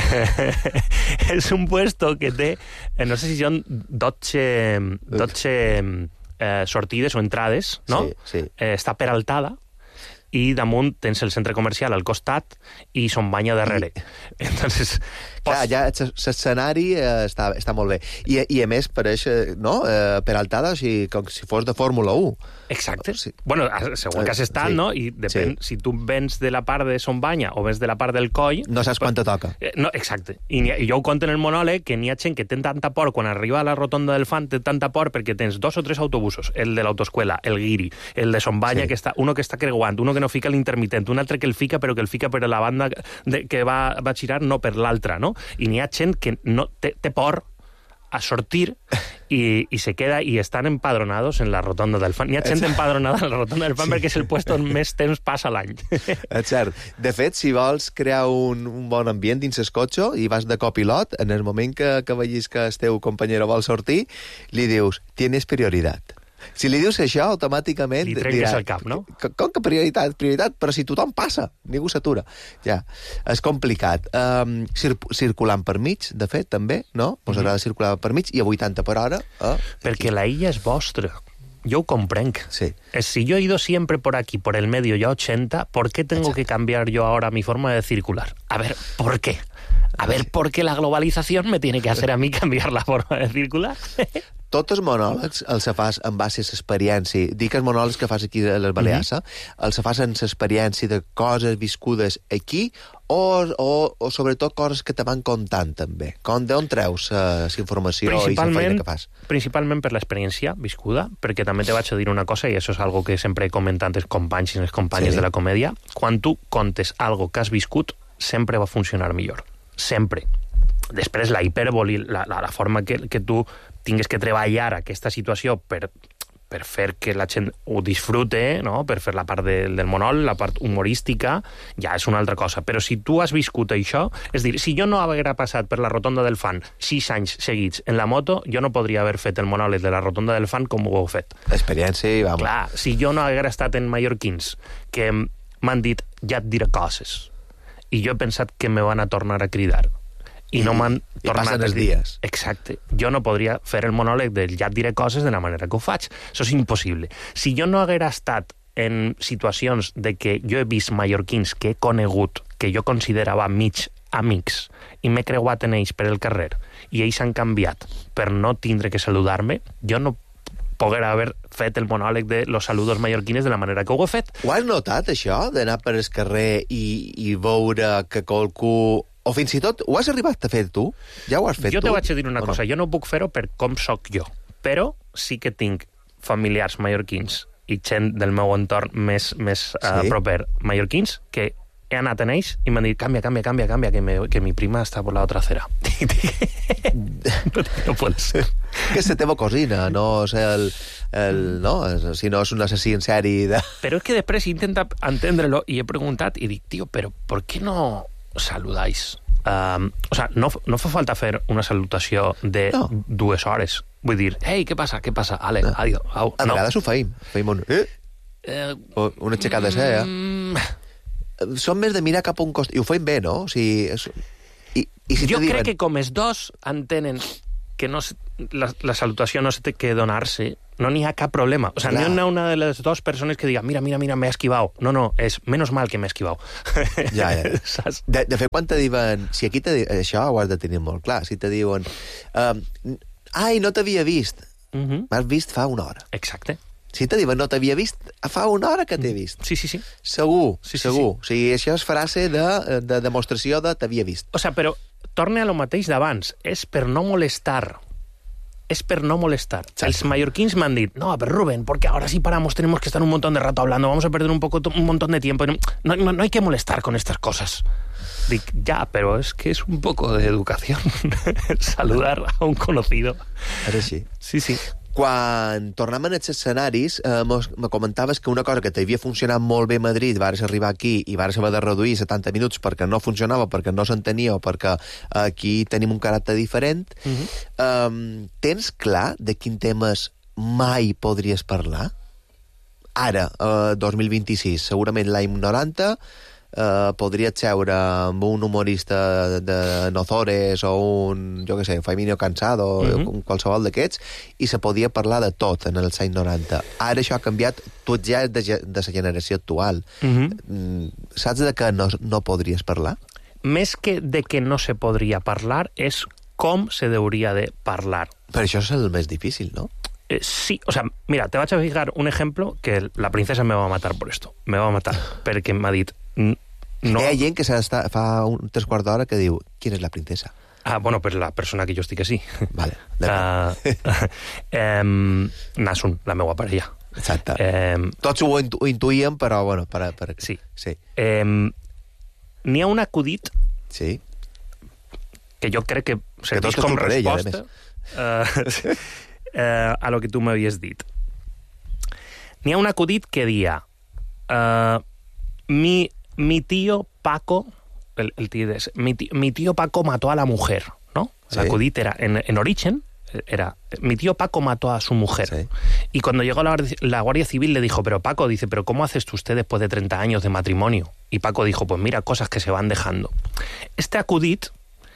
és un puesto que té, eh, no sé si són dotze... dotze eh, sortides o entrades, no? Sí, sí. Eh, està peraltada, i damunt tens el centre comercial al costat i son banya darrere. I... Entonces... Clar, ja l'escenari eh, està, està molt bé. I, i a més pareix, no?, eh, peraltada, o sigui, com si fos de Fórmula u. Exacte. Sí. Bueno, segur que has estat, sí. no? I depèn, sí. si tu vens de la part de son banya o vens de la part del coll... No saps quan te toca. Eh, no, exacte. I, ha, I jo ho conto en el monòleg, que n'hi ha gent que té tanta por, quan arriba a la rotonda del fan, té tanta por perquè tens dos o tres autobusos, el de l'autoescuela, el guiri, el de son banya, sí. que està, uno que està creuant, uno que no fica l'intermitent, un altre que el fica, però que el fica per la banda de, que va, va girar, no per l'altra, no? I n'hi ha gent que no té, té por a sortir i, i se queda i estan empadronados en la rotonda del fan. N'hi ha gent empadronada en la rotonda del fan sí. perquè és el puesto on més temps passa l'any. És cert. De fet, si vols crear un, un bon ambient dins el cotxe i vas de copilot, en el moment que, que vegis que el teu companyero vol sortir, li dius, tienes prioridad. Si li dius això, automàticament... Li trenques el cap, no? Com, com que prioritat? Prioritat, però si tothom passa, ningú s'atura. Ja, és complicat. Um, cir circulant per mig, de fet, també, no? Us mm-hmm. agrada circular per mig, i a vuitanta per hora... Eh? Perquè la illa és vostra. Yo comprenc. Sí. Si yo he ido siempre por aquí, por el medio, ya ochenta, ¿por qué tengo Exacto. que cambiar yo ahora mi forma de circular? A ver, ¿por qué? A ver, ¿por qué la globalización me tiene que hacer a mí cambiar la forma de circular? Tots els monòlegs els fas en base a l'experiència. Dic els monòlegs que fas aquí a les Balears, mm-hmm. els fas en l'experiència de coses viscudes aquí o, o, o sobretot coses que te van contant també. Com d'on treus la uh, informació i la feina que fas? Principalment per l'experiència viscuda, perquè també te vaig a dir una cosa, i això és algo que sempre he comentat als companys i les companyes sí. de la comèdia. Quan tu contes algo que has viscut, sempre va funcionar millor. Sempre. Després, la hipèrboli, la, la, la forma que, que tu tingues que treballar aquesta situació per, per fer que la gent ho disfrute, no? Per fer la part de, del monòleg, la part humorística, ja és una altra cosa. Però si tu has viscut això, és dir, si jo no haguera passat per la rotonda del fan sis anys seguits en la moto, jo no podria haver fet el monòleg de la rotonda del fan com ho heu fet. Experiència i vamos. Clar, si jo no haguera estat en mallorquins, que m'han dit, ja et diré coses, i jo he pensat que me van a tornar a cridar, i no m'han tornat els dies. Exacte. Jo no podria fer el monòleg del ja et diré coses de la manera que ho faig. Això és impossible. Si jo no haguera estat en situacions de que jo he vist mallorquins que he conegut, que jo considerava mig amics, i m'he creuat en ells per el carrer, i ells han canviat per no tindre que saludar-me, jo no poder haver fet el monòleg de los saludos mallorquines de la manera que ho he fet. Ho has notat, això, d'anar per el carrer i, i veure que qualcú O fins i tot, ho has arribat a fer tu? Ja ho has fet jo tu? Jo te vaig dir una cosa, no? Jo no puc fer-ho per com sóc jo, però sí que tinc familiars mallorquins i gent del meu entorn més, més sí. uh, proper mallorquins que he anat en ells i m'han dit, canvia, canvia, canvia, canvia, que, me, que mi prima està por la otra acera. no, no pot ser. Que és la teva cosina, no sé, el, el, no? Si no és un assassí en sèrie de... Però és que després he intentat entendre-lo i he preguntat i dic, tio, però ¿por qué no saludáis? Um, o sea, no, no fa falta fer una salutació de no. dues hores. Vull dir, ei, què passa, què passa? Ale, no. adiós. Au. A vegades no. ho feim. Feim un... Eh? Eh, o una aixecada de cella. Mm... Som més de mirar cap a un costat. I ho feim bé, no? O sigui, és... I, i si jo diuen... crec que com els dos entenen que no se... la, la salutació no se té que donar-se, no n'hi ha cap problema. O sigui, no hi ha una de les dues persones que diga mira, mira, mira, m'he esquivau. No, no, és menos mal que m'he esquivau. Ja, ja. De, de fet, quan te diuen... Si aquí te diuen... Això ho has de tenir molt clar. Si te diuen... Um, ai, no t'havia vist. Uh-huh. M'has vist fa una hora. Exacte. Si te diuen no t'havia vist, fa una hora que t'he vist. Sí, sí, sí. Segur, sí, sí, segur. Sí. O sigui, això és frase de, de demostració de t'havia vist. O sigui, però torna a lo mateix d'abans. És per no molestar. Es per no molestar. Exacto. Els mallorquins m'han dit, no, pero Rubén, porque ahora si paramos tenemos que estar un montón de rato hablando, vamos a perder un, poco, un montón de tiempo. No, no, no hay que molestar con estas cosas. Dic, ja, però és que és un poco de educación saludar a un conocido. Ara sí. Sí, sí. Quan tornem en els escenaris, eh, me comentaves que una cosa que t'havia funcionat molt bé a Madrid, vares arribar aquí i vares haver de reduir setanta minuts perquè no funcionava, perquè no s'entenia o perquè aquí tenim un caràcter diferent. Uh-huh. um, tens clar de quin temes mai podries parlar? Ara, eh, dos mil vint-i-sis, segurament l'any noranta, Uh, podries seure amb un humorista de Nozores o un, jo què sé, Faiminio Cansado o mm-hmm. qualsevol d'aquests, i se podia parlar de tot en els anys noranta. Ara això ha canviat, tu ja és de, de la generació actual. Mm-hmm. Saps de què no, no podries parlar? Més que de que no se podria parlar, és com se hauria de parlar. Però això és el més difícil, no? Eh, sí, o sea, mira, te vaig a fijar un ejemplo que la princesa me va a matar por esto. Me va a matar, perquè m'ha dit... No. Hi ha gent que fa un tres quarts d'hora que diu ¿quién es la princesa? Ah, bueno, pues la persona que jo estic així. Vale. Uh, eh, Nasun, la meva parella. Exacte. Eh, Tots ho, intu ho intuïem, però, bueno, per... per... Sí. sí. Eh, N'hi ha un acudit sí. que jo crec que serveix que com ella, resposta uh, uh, a lo que tu m'havies dit. N'hi ha un acudit que dia... Uh, Mi, mi tío Paco, el, el tío de, mi, tío, mi tío Paco mató a la mujer, ¿no? Sí. El acudit era, en, en origen, era, mi tío Paco mató a su mujer. Sí. Y cuando llegó la, la Guardia Civil le dijo, pero Paco, dice, ¿pero cómo haces tú usted después de treinta años de matrimonio? Y Paco dijo, pues mira, cosas que se van dejando. Este acudit,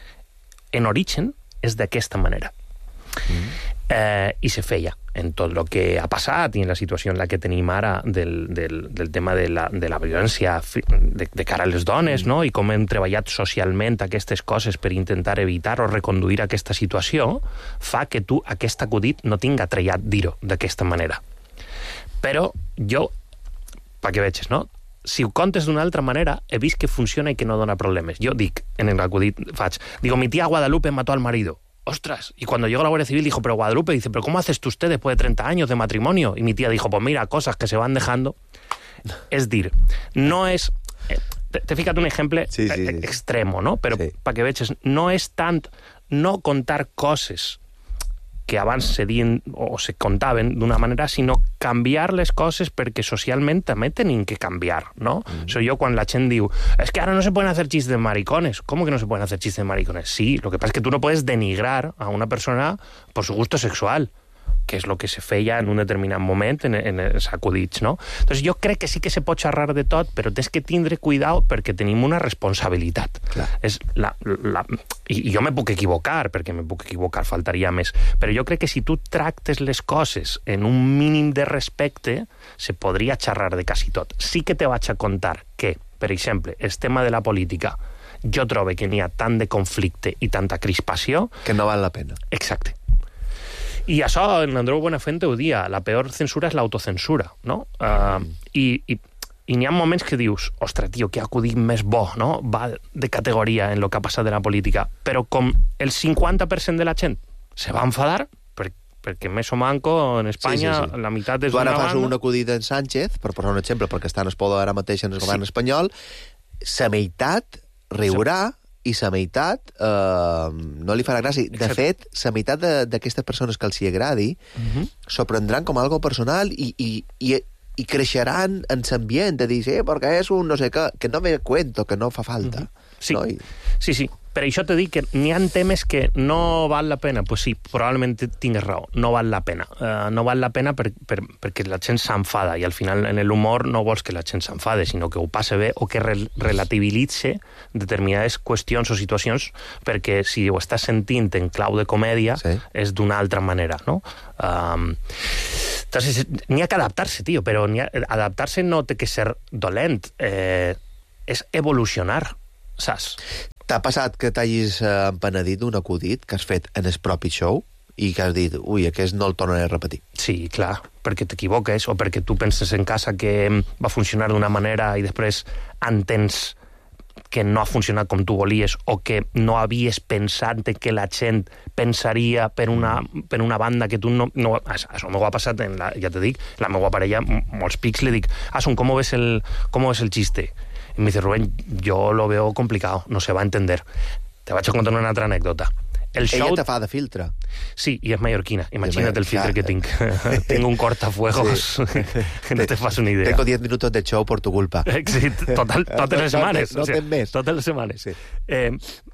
en origen, és d'aquesta manera. Mm. Eh, i se feia en tot el que ha passat i en la situació en la que tenim ara del, del, del tema de la, de la violència de, de cara a les dones, no? I com hem treballat socialment aquestes coses per intentar evitar o reconduir aquesta situació, fa que tu aquest acudit no tinga trellat dir-ho d'aquesta manera. Però jo, perquè veges, no? Si ho contes d'una altra manera, he vist que funciona i que no dona problemes. Jo dic, en l'acudit faig, digo, mi tía Guadalupe mató al marido. Ostras, y cuando llegó la Guardia Civil dijo, pero Guadalupe, dice, pero ¿cómo haces tú usted después de treinta años de matrimonio? Y mi tía dijo, pues mira, cosas que se van dejando. Es dir, no és... Eh, T'he ficat un exemple sí, sí, sí. extremo, no? Però sí. perquè veges, no és tant no contar coses que abans se dien o se contaven d'una manera, sinó canviar les coses perquè socialment també tenim que canviar, ¿no? Mm. O sea, yo quan la gent diu, es que ahora no se pueden hacer chistes de maricones. ¿Cómo que no se pueden hacer chistes de maricones? Sí, lo que pasa es que tú no puedes denigrar a una persona por su gusto sexual, que és el que se feia en un determinat moment en, en els acudits, no? Entonces jo crec que sí que se pot xerrar de tot, però tens que tindre cuidado perquè tenim una responsabilitat. Clar. És la, la, i jo me puc equivocar, perquè me puc equivocar, faltaria més, però jo crec que si tu tractes les coses en un mínim de respecte, se podria xerrar de quasi tot. Sí que te vaig a contar que, per exemple, el tema de la política, jo trobo que n'hi ha tant de conflicte i tanta crispació... Que no val la pena. Exacte. I això, en Andreu Buenafuente ho dia, la peor censura és l'autocensura, no? Uh, mm. i, I i n'hi ha moments que dius, ostres, tio, que acudit més bo, no? Va de categoria en lo que ha passat de la política. Però com el cinquanta per cent de la gent se va enfadar, per, perquè més o manco en Espanya sí, sí, sí. la meitat és tu una ara fas banda... un acudit en Sánchez, per posar un exemple, perquè està en el poder ara mateix en el govern sí. espanyol, la meitat riurà sí. i la meitat eh, no li farà gràcia. De Exacte. fet, la meitat d'aquestes persones que els hi agradi uh-huh. s'ho prendran com algo personal i, i, i, i creixeran en l'ambient de dir, eh, perquè és un no sé què, que no me cuento, que no fa falta. Uh-huh. Sí. No? I... sí, sí. Per això te dic que n'hi ha temes que no val la pena. Pues sí, probablement tingues raó, no val la pena. Uh, no val la pena per, per, perquè la gent s'enfada i al final en l'humor no vols que la gent s'enfade, sinó que ho passe bé o que re relativitze determinades qüestions o situacions perquè si ho estàs sentint en clau de comèdia sí. és d'una altra manera, no? Um, entonces, n'hi ha que adaptar-se, tio, però ha, adaptar-se no té que ser dolent, eh, és evolucionar, saps? T'ha passat que t'hagis empenedit d'un acudit que has fet en el propi show i que has dit, ui, aquest no el tornaré a repetir? Sí, clar, perquè t'equivoques o perquè tu penses en casa que va funcionar d'una manera i després entens que no ha funcionat com tu volies o que no havies pensat que la gent pensaria per una, per una banda que tu no... no això m'ho ha passat, en la, ja te dic, la meva parella, molts pics, le dic, Asun, ¿cómo ves el, cómo ves el chiste? Y me dice, Rubén, yo lo veo complicado, no se va a entender. Te vaig a contar una altra anècdota. El show... Ella te fa de filtre. Sí, i és mallorquina. Imagina't el filtre que tinc. Tengo un cortafuegos sí. que no te fas una idea. Tengo diez minutos de show por tu culpa. Sí, total, totes les setmanes. No, no, no tens més. Totes les setmanes. Sí. Eh,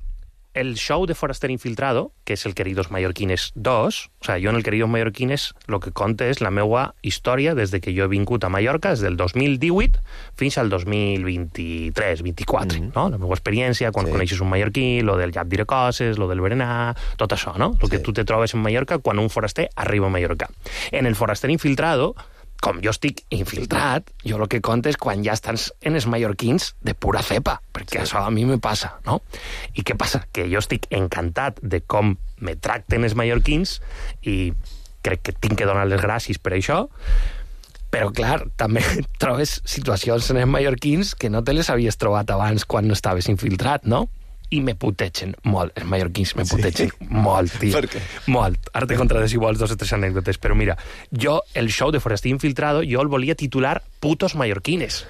el show de Foraster Infiltrado, que és el Queridos Mallorquines dos, o sea, jo en el Queridos Mallorquines lo que conte és la meua història des de que jo he vingut a Mallorca, des del dos mil divuit fins al dos mil vint-i-tres vint-i-quatre, mm. no? La meua experiència, quan sí. coneixes un mallorquí, lo del llac dire coses, lo del berenar, tot això, no? Lo sí. que tu te trobes en Mallorca quan un foraster arriba a Mallorca. En el Foraster Infiltrado, com jo estic infiltrat, jo el que conto és quan ja estàs en els mallorquins de pura cepa, perquè sí. això a mi me passa, no? I què passa? Que jo estic encantat de com me tracten els mallorquins i crec que tinc que donar les gràcies per això, però, clar, també trobes situacions en els mallorquins que no te les havies trobat abans quan no estaves infiltrat, no? I me putegen molt, els mallorquins me putegen sí. molt, tio. Per què? Molt. Ara te contaré si vols dos o tres anècdotes, però mira, jo, el show de Foraster Infiltrado, jo el volia titular Putos Mallorquines.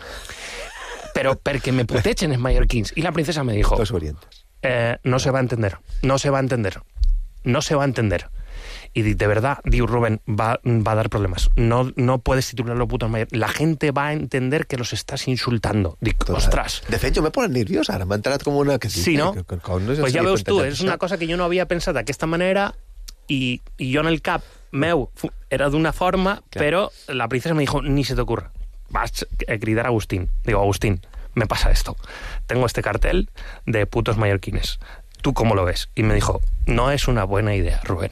Però perquè me putegen els mallorquins. I la princesa me dijo... Los orientes. Eh, no se va a entender, no se va a entender, no se va a entender. Y de verdad, diu Rubén, va, va a dar problemas. No, no puedes titularlo putos mayores. La gente va a entender que los estás insultando. Dic, ostras. De fet, jo m'he posat nerviós ara. M'ha entrat com una... Que sí, sí, no? Que, que, que no pues ja veus tu, és una cosa que jo no havia pensat d'aquesta manera i, i jo en el cap meu era d'una forma, claro. Però la princesa me dijo, ni se te ocurra. Vas a cridar a Agustín. Digo, Agustín, me pasa esto. Tengo este cartel de putos mallorquines. ¿Tú cómo lo ves? Y me dijo, no es una buena idea, Rubén.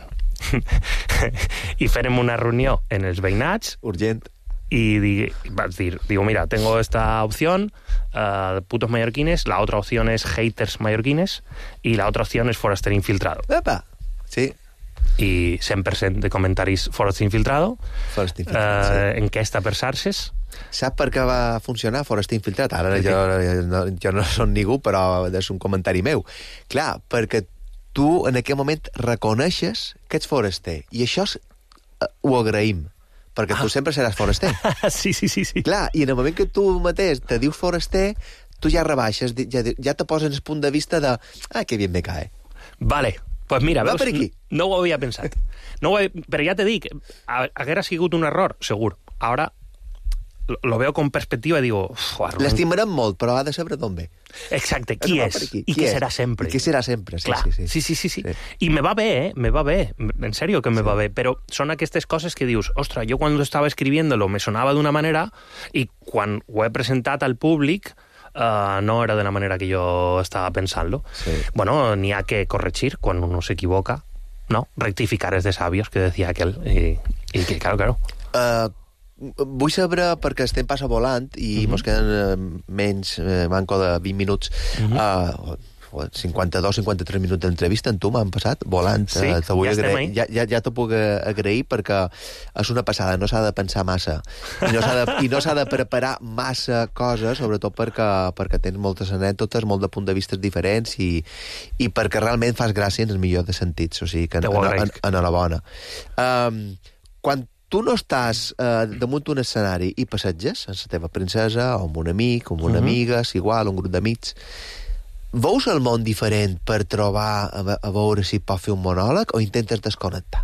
I fèrem una reunió en els veïnats urgent y di, vas dir, digo, mira, tengo esta opción uh, putos mallorquines, la otra opción es haters mallorquines y la otra opción es Foraster Infiltrado. Epa, sí. I cent per cent de comentaris Foraster Infiltrado, Foraster Infiltrado, uh, sí. enquesta per Sarses. Sap per què va funcionar Foraster Infiltrat? Ara jo, no, jo no som ningú, però és un comentari meu. Clar, perquè tu en aquell moment reconeixes que ets foraster i això és, uh, ho agraïm perquè ah. tu sempre seràs foraster. sí, sí, sí, sí. Clar, i en el moment que tu mateix te dius foraster, tu ja rebaixes, ja, ja te poses en el punt de vista de ah, que bien me cae. Vale, pues mira, va veus, per aquí. No ho havia pensat. No ho havia, però ja te dic, haguera sigut un error, segur. Ara lo veo con perspectiva y digo... L'estimarem molt, però ha de saber d'on ve. Exacte, qui és? I qui, qui serà sempre. I qui serà sempre, sí, Clar, sí, sí. Sí, sí, sí, sí. sí. I me va bé, eh? Me va bé. En serio que me sí. va bé. Però són aquestes coses que dius, ostres, jo quan estava escribiéndolo me sonava d'una manera i quan ho he presentat al públic uh, no era de la manera que jo estava pensant-lo. Sí. Bueno, n'hi ha que corregir quan uno s'equivoca, ¿no? Rectificar es de sabios, que decía aquel. I, i que, claro, claro. Uh, vull saber, perquè estem passa volant i uh-huh. mos queden uh, menys, uh, manco de vint minuts, uh-huh. uh, cinquanta-dos cinquanta-tres minuts d'entrevista amb tu m'han passat, volant. Sí, eh, ja, agrair, ja, ja, ja t'ho puc agrair perquè és una passada, no s'ha de pensar massa i no s'ha de, i no s'ha de preparar massa coses, sobretot perquè, perquè tens moltes anècdotes, molt de punts de vista diferents i, i perquè realment fas gràcia en el millor de sentits, o sigui que en, en, en, en la bona. Um, quan tu no estàs eh, damunt d'un escenari i passeges amb la teva princesa o amb un amic, o amb una uh -huh. amiga, si igual, un grup d'amics, veus el món diferent per trobar a, a veure si pot fer un monòleg o intentes desconnectar?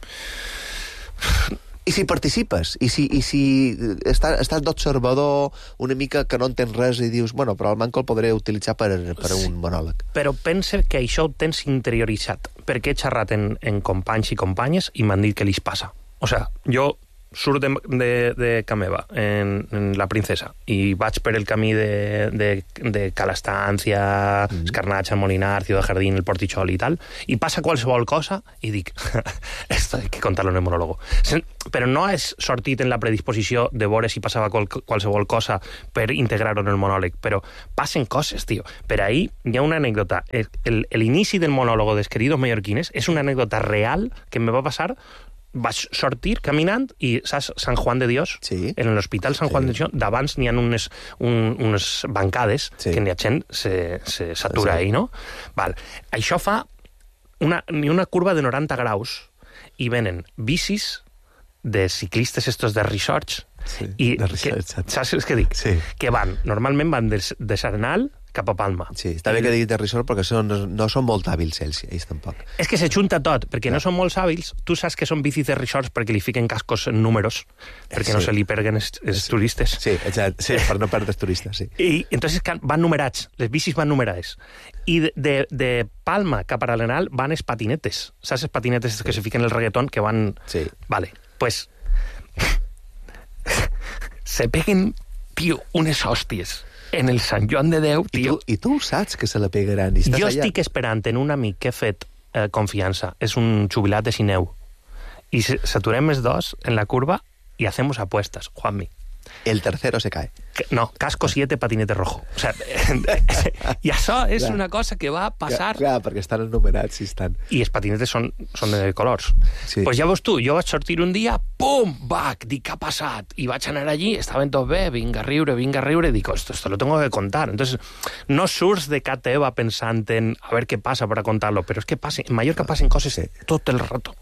I si participes? I si, i si estàs, estàs d'observador una mica que no entens res i dius, bueno, però el manco el podré utilitzar per, per sí, un monòleg. Però pensa que això ho tens interioritzat, perquè he xerrat en, en companys i companyes i m'han dit que li passa. O sea, jo surt de, de, de ca meva, en, en La Princesa, i vaig per el camí de, de, de Calastància, mm. Escarnatxa, Molinar, Ciudad Jardín, el Portichol i tal, i passa qualsevol cosa, i dic, esto hay que contarlo en el monólogo. Però no és sortit en la predisposició de veure si passava qual, qualsevol cosa per integrar-ho en el monòleg, però passen coses, tio. Per ahí hi ha una anècdota. L'inici del monòlogo dels Queridos Mallorquines és una anècdota real que me va passar. Vaig sortir caminant i, saps, Sant Juan de Dios, sí. En l'hospital Sant Juan sí. de Dios, d'abans n'hi ha unes, un, unes bancades sí. que la gent se, se satura sí. ahí, no? Val. Això fa una, una curva de noranta graus i venen bicis de ciclistes estos de resorts sí, i de resorts, que, saps què dic? Sí. Que van, normalment van de, de Sarnal cap a Palma. Sí, està bé que diguis de resort perquè són, no són molt hàbils ells, ells tampoc. És que se junta tot, perquè ja. no són molt hàbils. Tu saps que són bicis de resorts perquè li fiquen cascos en números, perquè sí. no se li perguen els, els sí. turistes. Sí, exacte, sí, per no perdre els turistes, sí. I entonces van numerats, les bicis van numerades. I de, de, de Palma cap a l'Arenal van els patinetes. Saps els patinetes sí. que se fiquen el reggaeton, que van... Sí. Vale, pues... se peguen, tio, unes hòsties en el Sant Joan de Déu, tio. I tu, i tu saps que se la pegaran. I jo allà. estic esperant en un amic que he fet eh, confiança. És un jubilat de Sineu. I s'aturem els dos en la curva i hacemos apuestas, Juanmi. El tercero se cae. Que, no, casco siete, patinete rojo. O sea, i això és clar. Una cosa que va passar... Clar, clar, perquè estan enumerats i estan... I els patinetes són, són de colors. Sí. Pues ja veus tu, jo vaig sortir un dia, pum, bac, dic, què ha passat? I vaig anar allí, estaven tot bé, vinga a riure, vinga a riure, dic, esto, esto lo tengo que contar. Entonces, no surts de casa teva pensant en a ver qué pasa para contarlo, però és que passen, en Mallorca passen coses sí. tot el rato.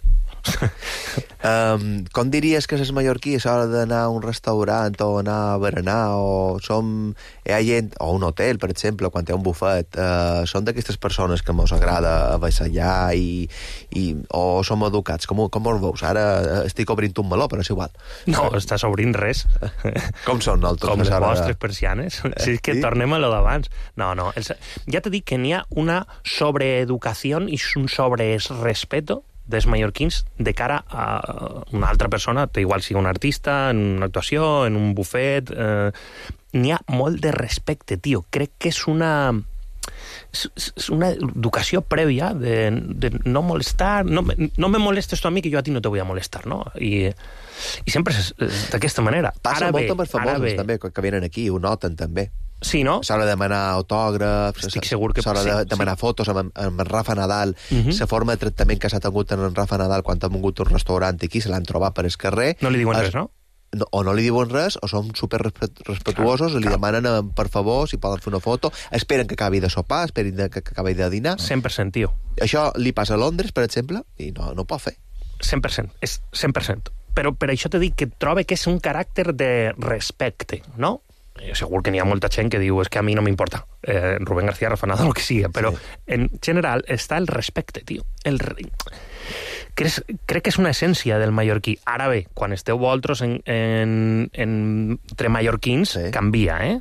um, com diries que és mallorquí a l'hora d'anar a un restaurant o anar a berenar o som hi ha gent, o un hotel per exemple quan té un bufet, uh, són d'aquestes persones que mos agrada avassallar i, i, o som educats com, com us veus? Ara estic obrint un meló però és igual. No, estàs obrint res. Com són nosaltres? Com les vostres de... persianes. Eh? Si és que sí? Tornem a lo d'abans. No, no, els... ja t'he dit que n'hi ha una sobreeducació i un sobrerespeto dels mallorquins de cara a una altra persona, igual sigui un artista, en una actuació, en un bufet... Eh, n'hi ha molt de respecte, tio. Crec que és una... és una educació prèvia de, de no molestar, no, no me molestes tu a mi que jo a ti no te voy a molestar, no? I, i sempre és, és d'aquesta manera. Passa ara molt bé, amb els famosos, també, que venen aquí, ho noten, també. Sí, no? S'ha de demanar autògrafs, estic segur que s'ha de sí, demanar sí. fotos amb, amb en Rafa Nadal, la uh-huh. forma de tractament que s'ha tingut en Rafa Nadal quan ha vingut un restaurant aquí, se l'han trobat per el carrer. No li diuen es, res, no? no? O no li diuen res, o són super respetuosos, clar, li clar. demanen per favor si poden fer una foto, esperen que acabi de sopar, esperen que, que acabi de dinar. cent per cent, tio. Això li passa a Londres, per exemple, i no, no ho pot fer. cent per cent, és cent per cent. Però per això t'he dit que trobe que és un caràcter de respecte, no? Segur que n'hi ha molta gent que diu és que a mi no m'importa, eh, Rubén García, Rafa Nadal, el que sigui, però sí. en general està el respecte, tio. El re... crec, crec que és una essència del mallorquí. Ara bé, quan esteu vosaltres en, en, en, entre mallorquins, sí. canvia, eh?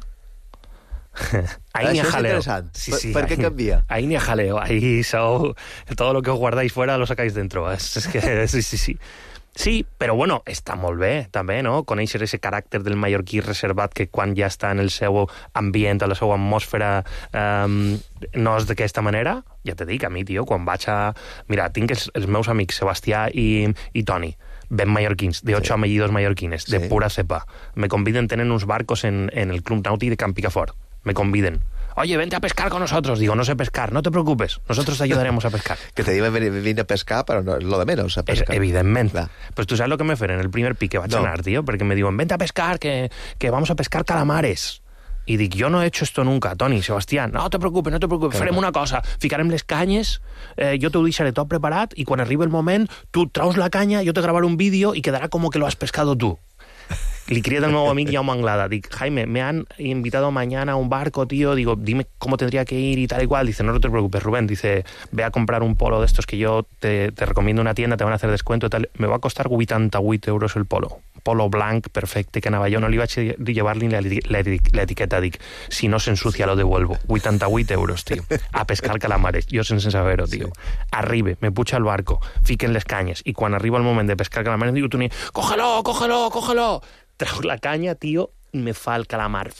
Ahí ni a jaleo. Sí, sí, ¿Por, ¿por qué cambia? Ahí ni a jaleo. Ahí so, todo lo que os guardáis fuera lo sacáis dentro. Es, es que sí, sí, sí. Sí, però bueno, està molt bé, també, no? Conèixer aquest caràcter del mallorquí reservat que quan ja està en el seu ambient, a la seva atmosfera, um, no és d'aquesta manera. Ja te dic, a mi, tio, quan vaig a... Mira, tinc els, els meus amics Sebastià i, i Toni, ben mallorquins, de ocho sí. apellidos mallorquines, de sí. pura cepa. Me conviden, tenen uns barcos en, en el Club Nàutic de Can Picafort. Me conviden. oye, vente a pescar con nosotros. Digo, no sé pescar, no te preocupes, nosotros te ayudaremos a pescar. Que te diuen venir a pescar, però no, és lo de menos, a pescar. Es, evidentment. Clar. Pues tu saps lo que me feren el primer pic que vaig no. anar, tío, perquè me diuen, vente a pescar, que, que vamos a pescar calamares. I dic, yo no he hecho esto nunca, Toni, Sebastián, no te preocupes, no te preocupes, farem una cosa, ficarem les canyes, eh, jo t'ho deixaré tot preparat i quan arribi el moment, tu traus la canya, jo te gravaré un vídeo i quedará como que lo has pescado tú. Le quería del nuevo amigo Jaume Anglada. Digo, Jaime, me han invitado mañana a un barco, tío. Digo, dime cómo tendría que ir y tal y cual. Dice, no, no te preocupes, Rubén. Dice, ve a comprar un polo de estos que yo te, te recomiendo una tienda, te van a hacer descuento y tal. Me va a costar vuitanta-vuit euros el polo. Polo blanc, perfecte, que anava jo. No li vaig llevar ni la, la, la etiqueta. Dic, si no se ensucia lo devuelvo. vuitanta-vuit euros, tío. A pescar calamares. Jo sense saber-ho, tío. Sí. Arribe, me puja al barco, fiquen les canyes. I quan arriba el moment de pescar calamares, digo, Toni, cógelo, cógelo, cógelo. Trau la canya, tio, i me fa el calamar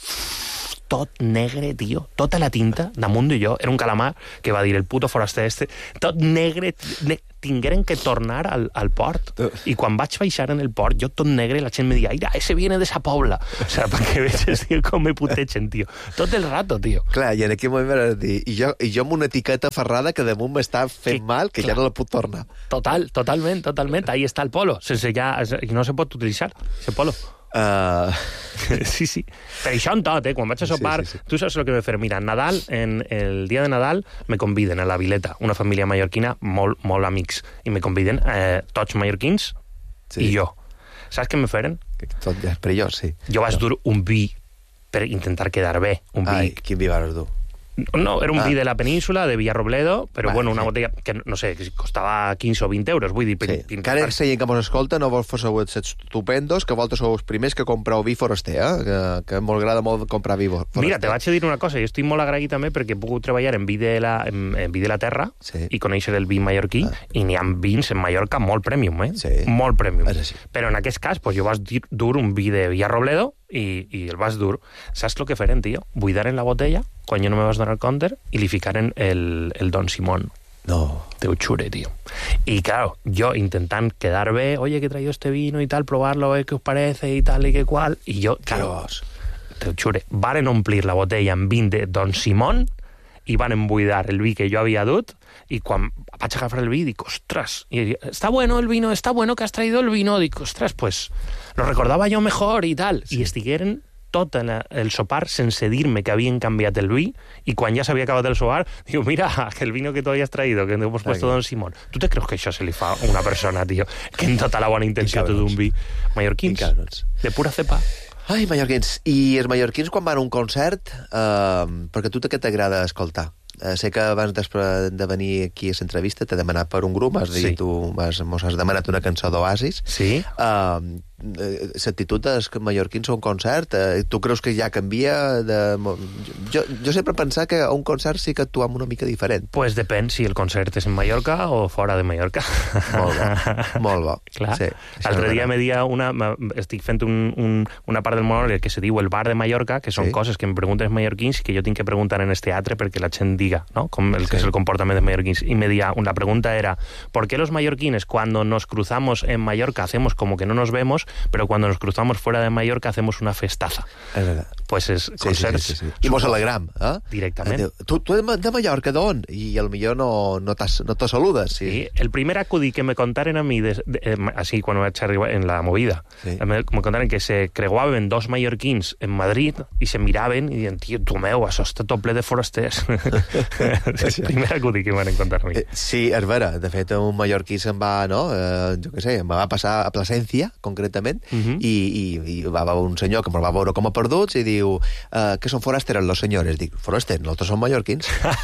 tot negre, tio, tota la tinta damunt de jo, era un calamar que va dir el puto foraster este, tot negre, ne tingueren que tornar al, al port, i quan vaig baixar en el port, jo tot negre, la gent me deia, mira, ese viene de esa pobla, o sea, para que veges, tio, com me putegen, tio, tot el rato, tio. Clar, i en aquell moment vas dir, i jo, i jo amb una etiqueta ferrada que damunt m'està fent que, mal, que clar, ja no la puc tornar. Total, totalment, totalment, ahí està el polo, sense ja, no se pot utilitzar, ese polo. Uh... sí, sí. Per això en tot, eh? Quan vaig a sopar, sí, sí, sí. Tu saps el que vaig fer? Mira, Nadal, en el dia de Nadal, me conviden a la Vileta, una família mallorquina, molt, molt amics, i me conviden eh, tots mallorquins sí. i jo. Saps què me feren? Tot ja és perillós, sí. Jo vaig dur un vi per intentar quedar bé. Un Ai, vi... quin vi vas dur? No, era un ah. vi de la península, de Villarrobledo, però vale, bueno, una sí. botella que, no sé, que costava quinze o vint euros, vull dir... Sí. Encara per... gent que mos escolta, no vos foseu estupendos, que vosaltres sou els primers que compreu vi foraster, eh? que, que m'agrada molt comprar vi foraster. Mira, te vaig a dir una cosa, jo estic molt agraït també perquè he pogut treballar en vi de la, en, en vi de la terra sí. i conèixer el vi mallorquí, ah. i n'hi ha vins en Mallorca molt premium, eh? Sí. Molt premium. Però en aquest cas, pues, jo vaig dur un vi de Villarrobledo i, i el vas dur. Saps el que feren, tio? Buidaren la botella quan jo no me vas donar el compte i li ficaren el, el Don Simón. No. Te ho jure, tío. Y claro, yo intentant quedar bé, oye, que he traído este vino y tal, probarlo, eh, qué os parece y tal y que cual. Y yo, claro, te ho jure, varen omplir la botella amb vin de Don Simón i van embuidar el vi que jo havia dut i quan vaig agafar el vi dic, ostras, y, está bueno el vino, está bueno que has traído el vino, dic, ostras, pues lo recordaba yo mejor y tal. Sí. I estigueren tot el sopar sense dir-me que havien canviat el vi i quan ja s'havia acabat el sopar diu, mira, que el vino que tu hayas traído que hemos puesto Don Simón. Tu te creus que això se li fa a una persona, tio, que en tota la bona intenció tot un vi? Mallorquins, de pura cepa. Ai, mallorquins. I els mallorquins quan van a un concert, eh, perquè a tu què t'agrada escoltar? Eh, sé que abans de venir aquí a l'entrevista t'he demanat per un grup, has dit, sí. tu mos has demanat una cançó d'Oasis. Sí. Uh, l'actitud dels mallorquins a un concert, eh, tu creus que ja canvia? De... Jo, jo sempre he pensat que a un concert sí que actuem una mica diferent. Pues depèn si el concert és en Mallorca o fora de Mallorca. Molt bo, molt bo. Clar. Sí, l'altre dia me dia una... Estic fent un, un, una part del monòleg que se diu el bar de Mallorca, que són sí. coses que em pregunten els mallorquins i que jo tinc que preguntar en el teatre perquè la gent diga, ¿no? Com el sí. que és el comportament dels mallorquins. I me dia, una pregunta era, ¿por qué los mallorquines cuando nos cruzamos en Mallorca hacemos como que no nos vemos, pero cuando nos cruzamos fuera de Mallorca hacemos una festaza? És verdad. Pues és sí, concerts... Sí, sí, sí. I mos alegram, eh? Directament. Tu, tu de Mallorca d'on? I al millor no, no, no te saludes. Sí. sí. El primer acudí que me contaren a mi, de, de, eh, así cuando vaig arribar en la movida, sí. me, me contaren que se creuaven dos mallorquins en Madrid i se miraven i diuen, tio, tu meu, això està tot ple de forasters. És el primer acudí que m'han contar a mi. Eh, sí, és vera. De fet, un mallorquí se'n va, no? Eh, jo què sé, em va passar a Plasencia, concretament, uh -huh. i, i, i va haver un senyor que me'l va veure com a perduts i diu, uh, que són forasteros los senyores. Dic, forasters, nosaltres som mallorquins.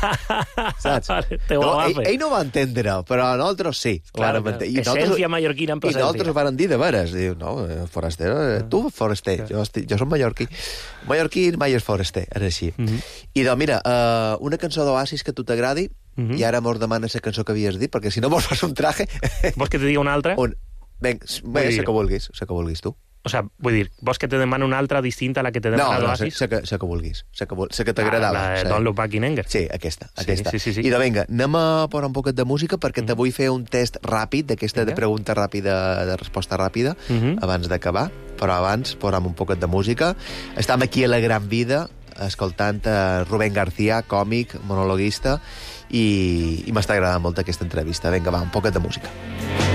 Saps? Vale, no, ell, ell no va entendre, però nosaltres sí. Claro, claro. I essència mallorquina en Plasencia. I nosaltres van dir de veres. Diu, no, forastero, uh -huh. tu foraster, uh -huh. jo, estic, jo som mallorquí. Mallorquí mai és foraster, és així. Uh -huh. I doncs, mira, uh, una cançó d'Oasis que a tu t'agradi, uh -huh. i ara mos demanes la cançó que havies dit, perquè si no mos fas un traje... Vols que te diga una altra? Un... Ben, bé, sé que vulguis, sé que vulguis tu. O sea, vull dir, vols que te demani una altra distinta a la que te demana no, no, l'Oasis? sé, sé, que, sé que vulguis, sé que, sé que t'agradava. La, la de Don't Look Back in Anger. Sí, aquesta, sí, aquesta. Sí, sí, sí. I de vinga, anem a posar un poquet de música perquè mm. te vull fer un test ràpid, d'aquesta de pregunta ràpida, de resposta ràpida, mm -hmm. abans d'acabar, però abans posam un poquet de música. Estem aquí a La Gran Vida, escoltant uh, Rubén García, còmic, monologuista, i, i m'està agradant molt aquesta entrevista. Vinga, va, un poquet de música.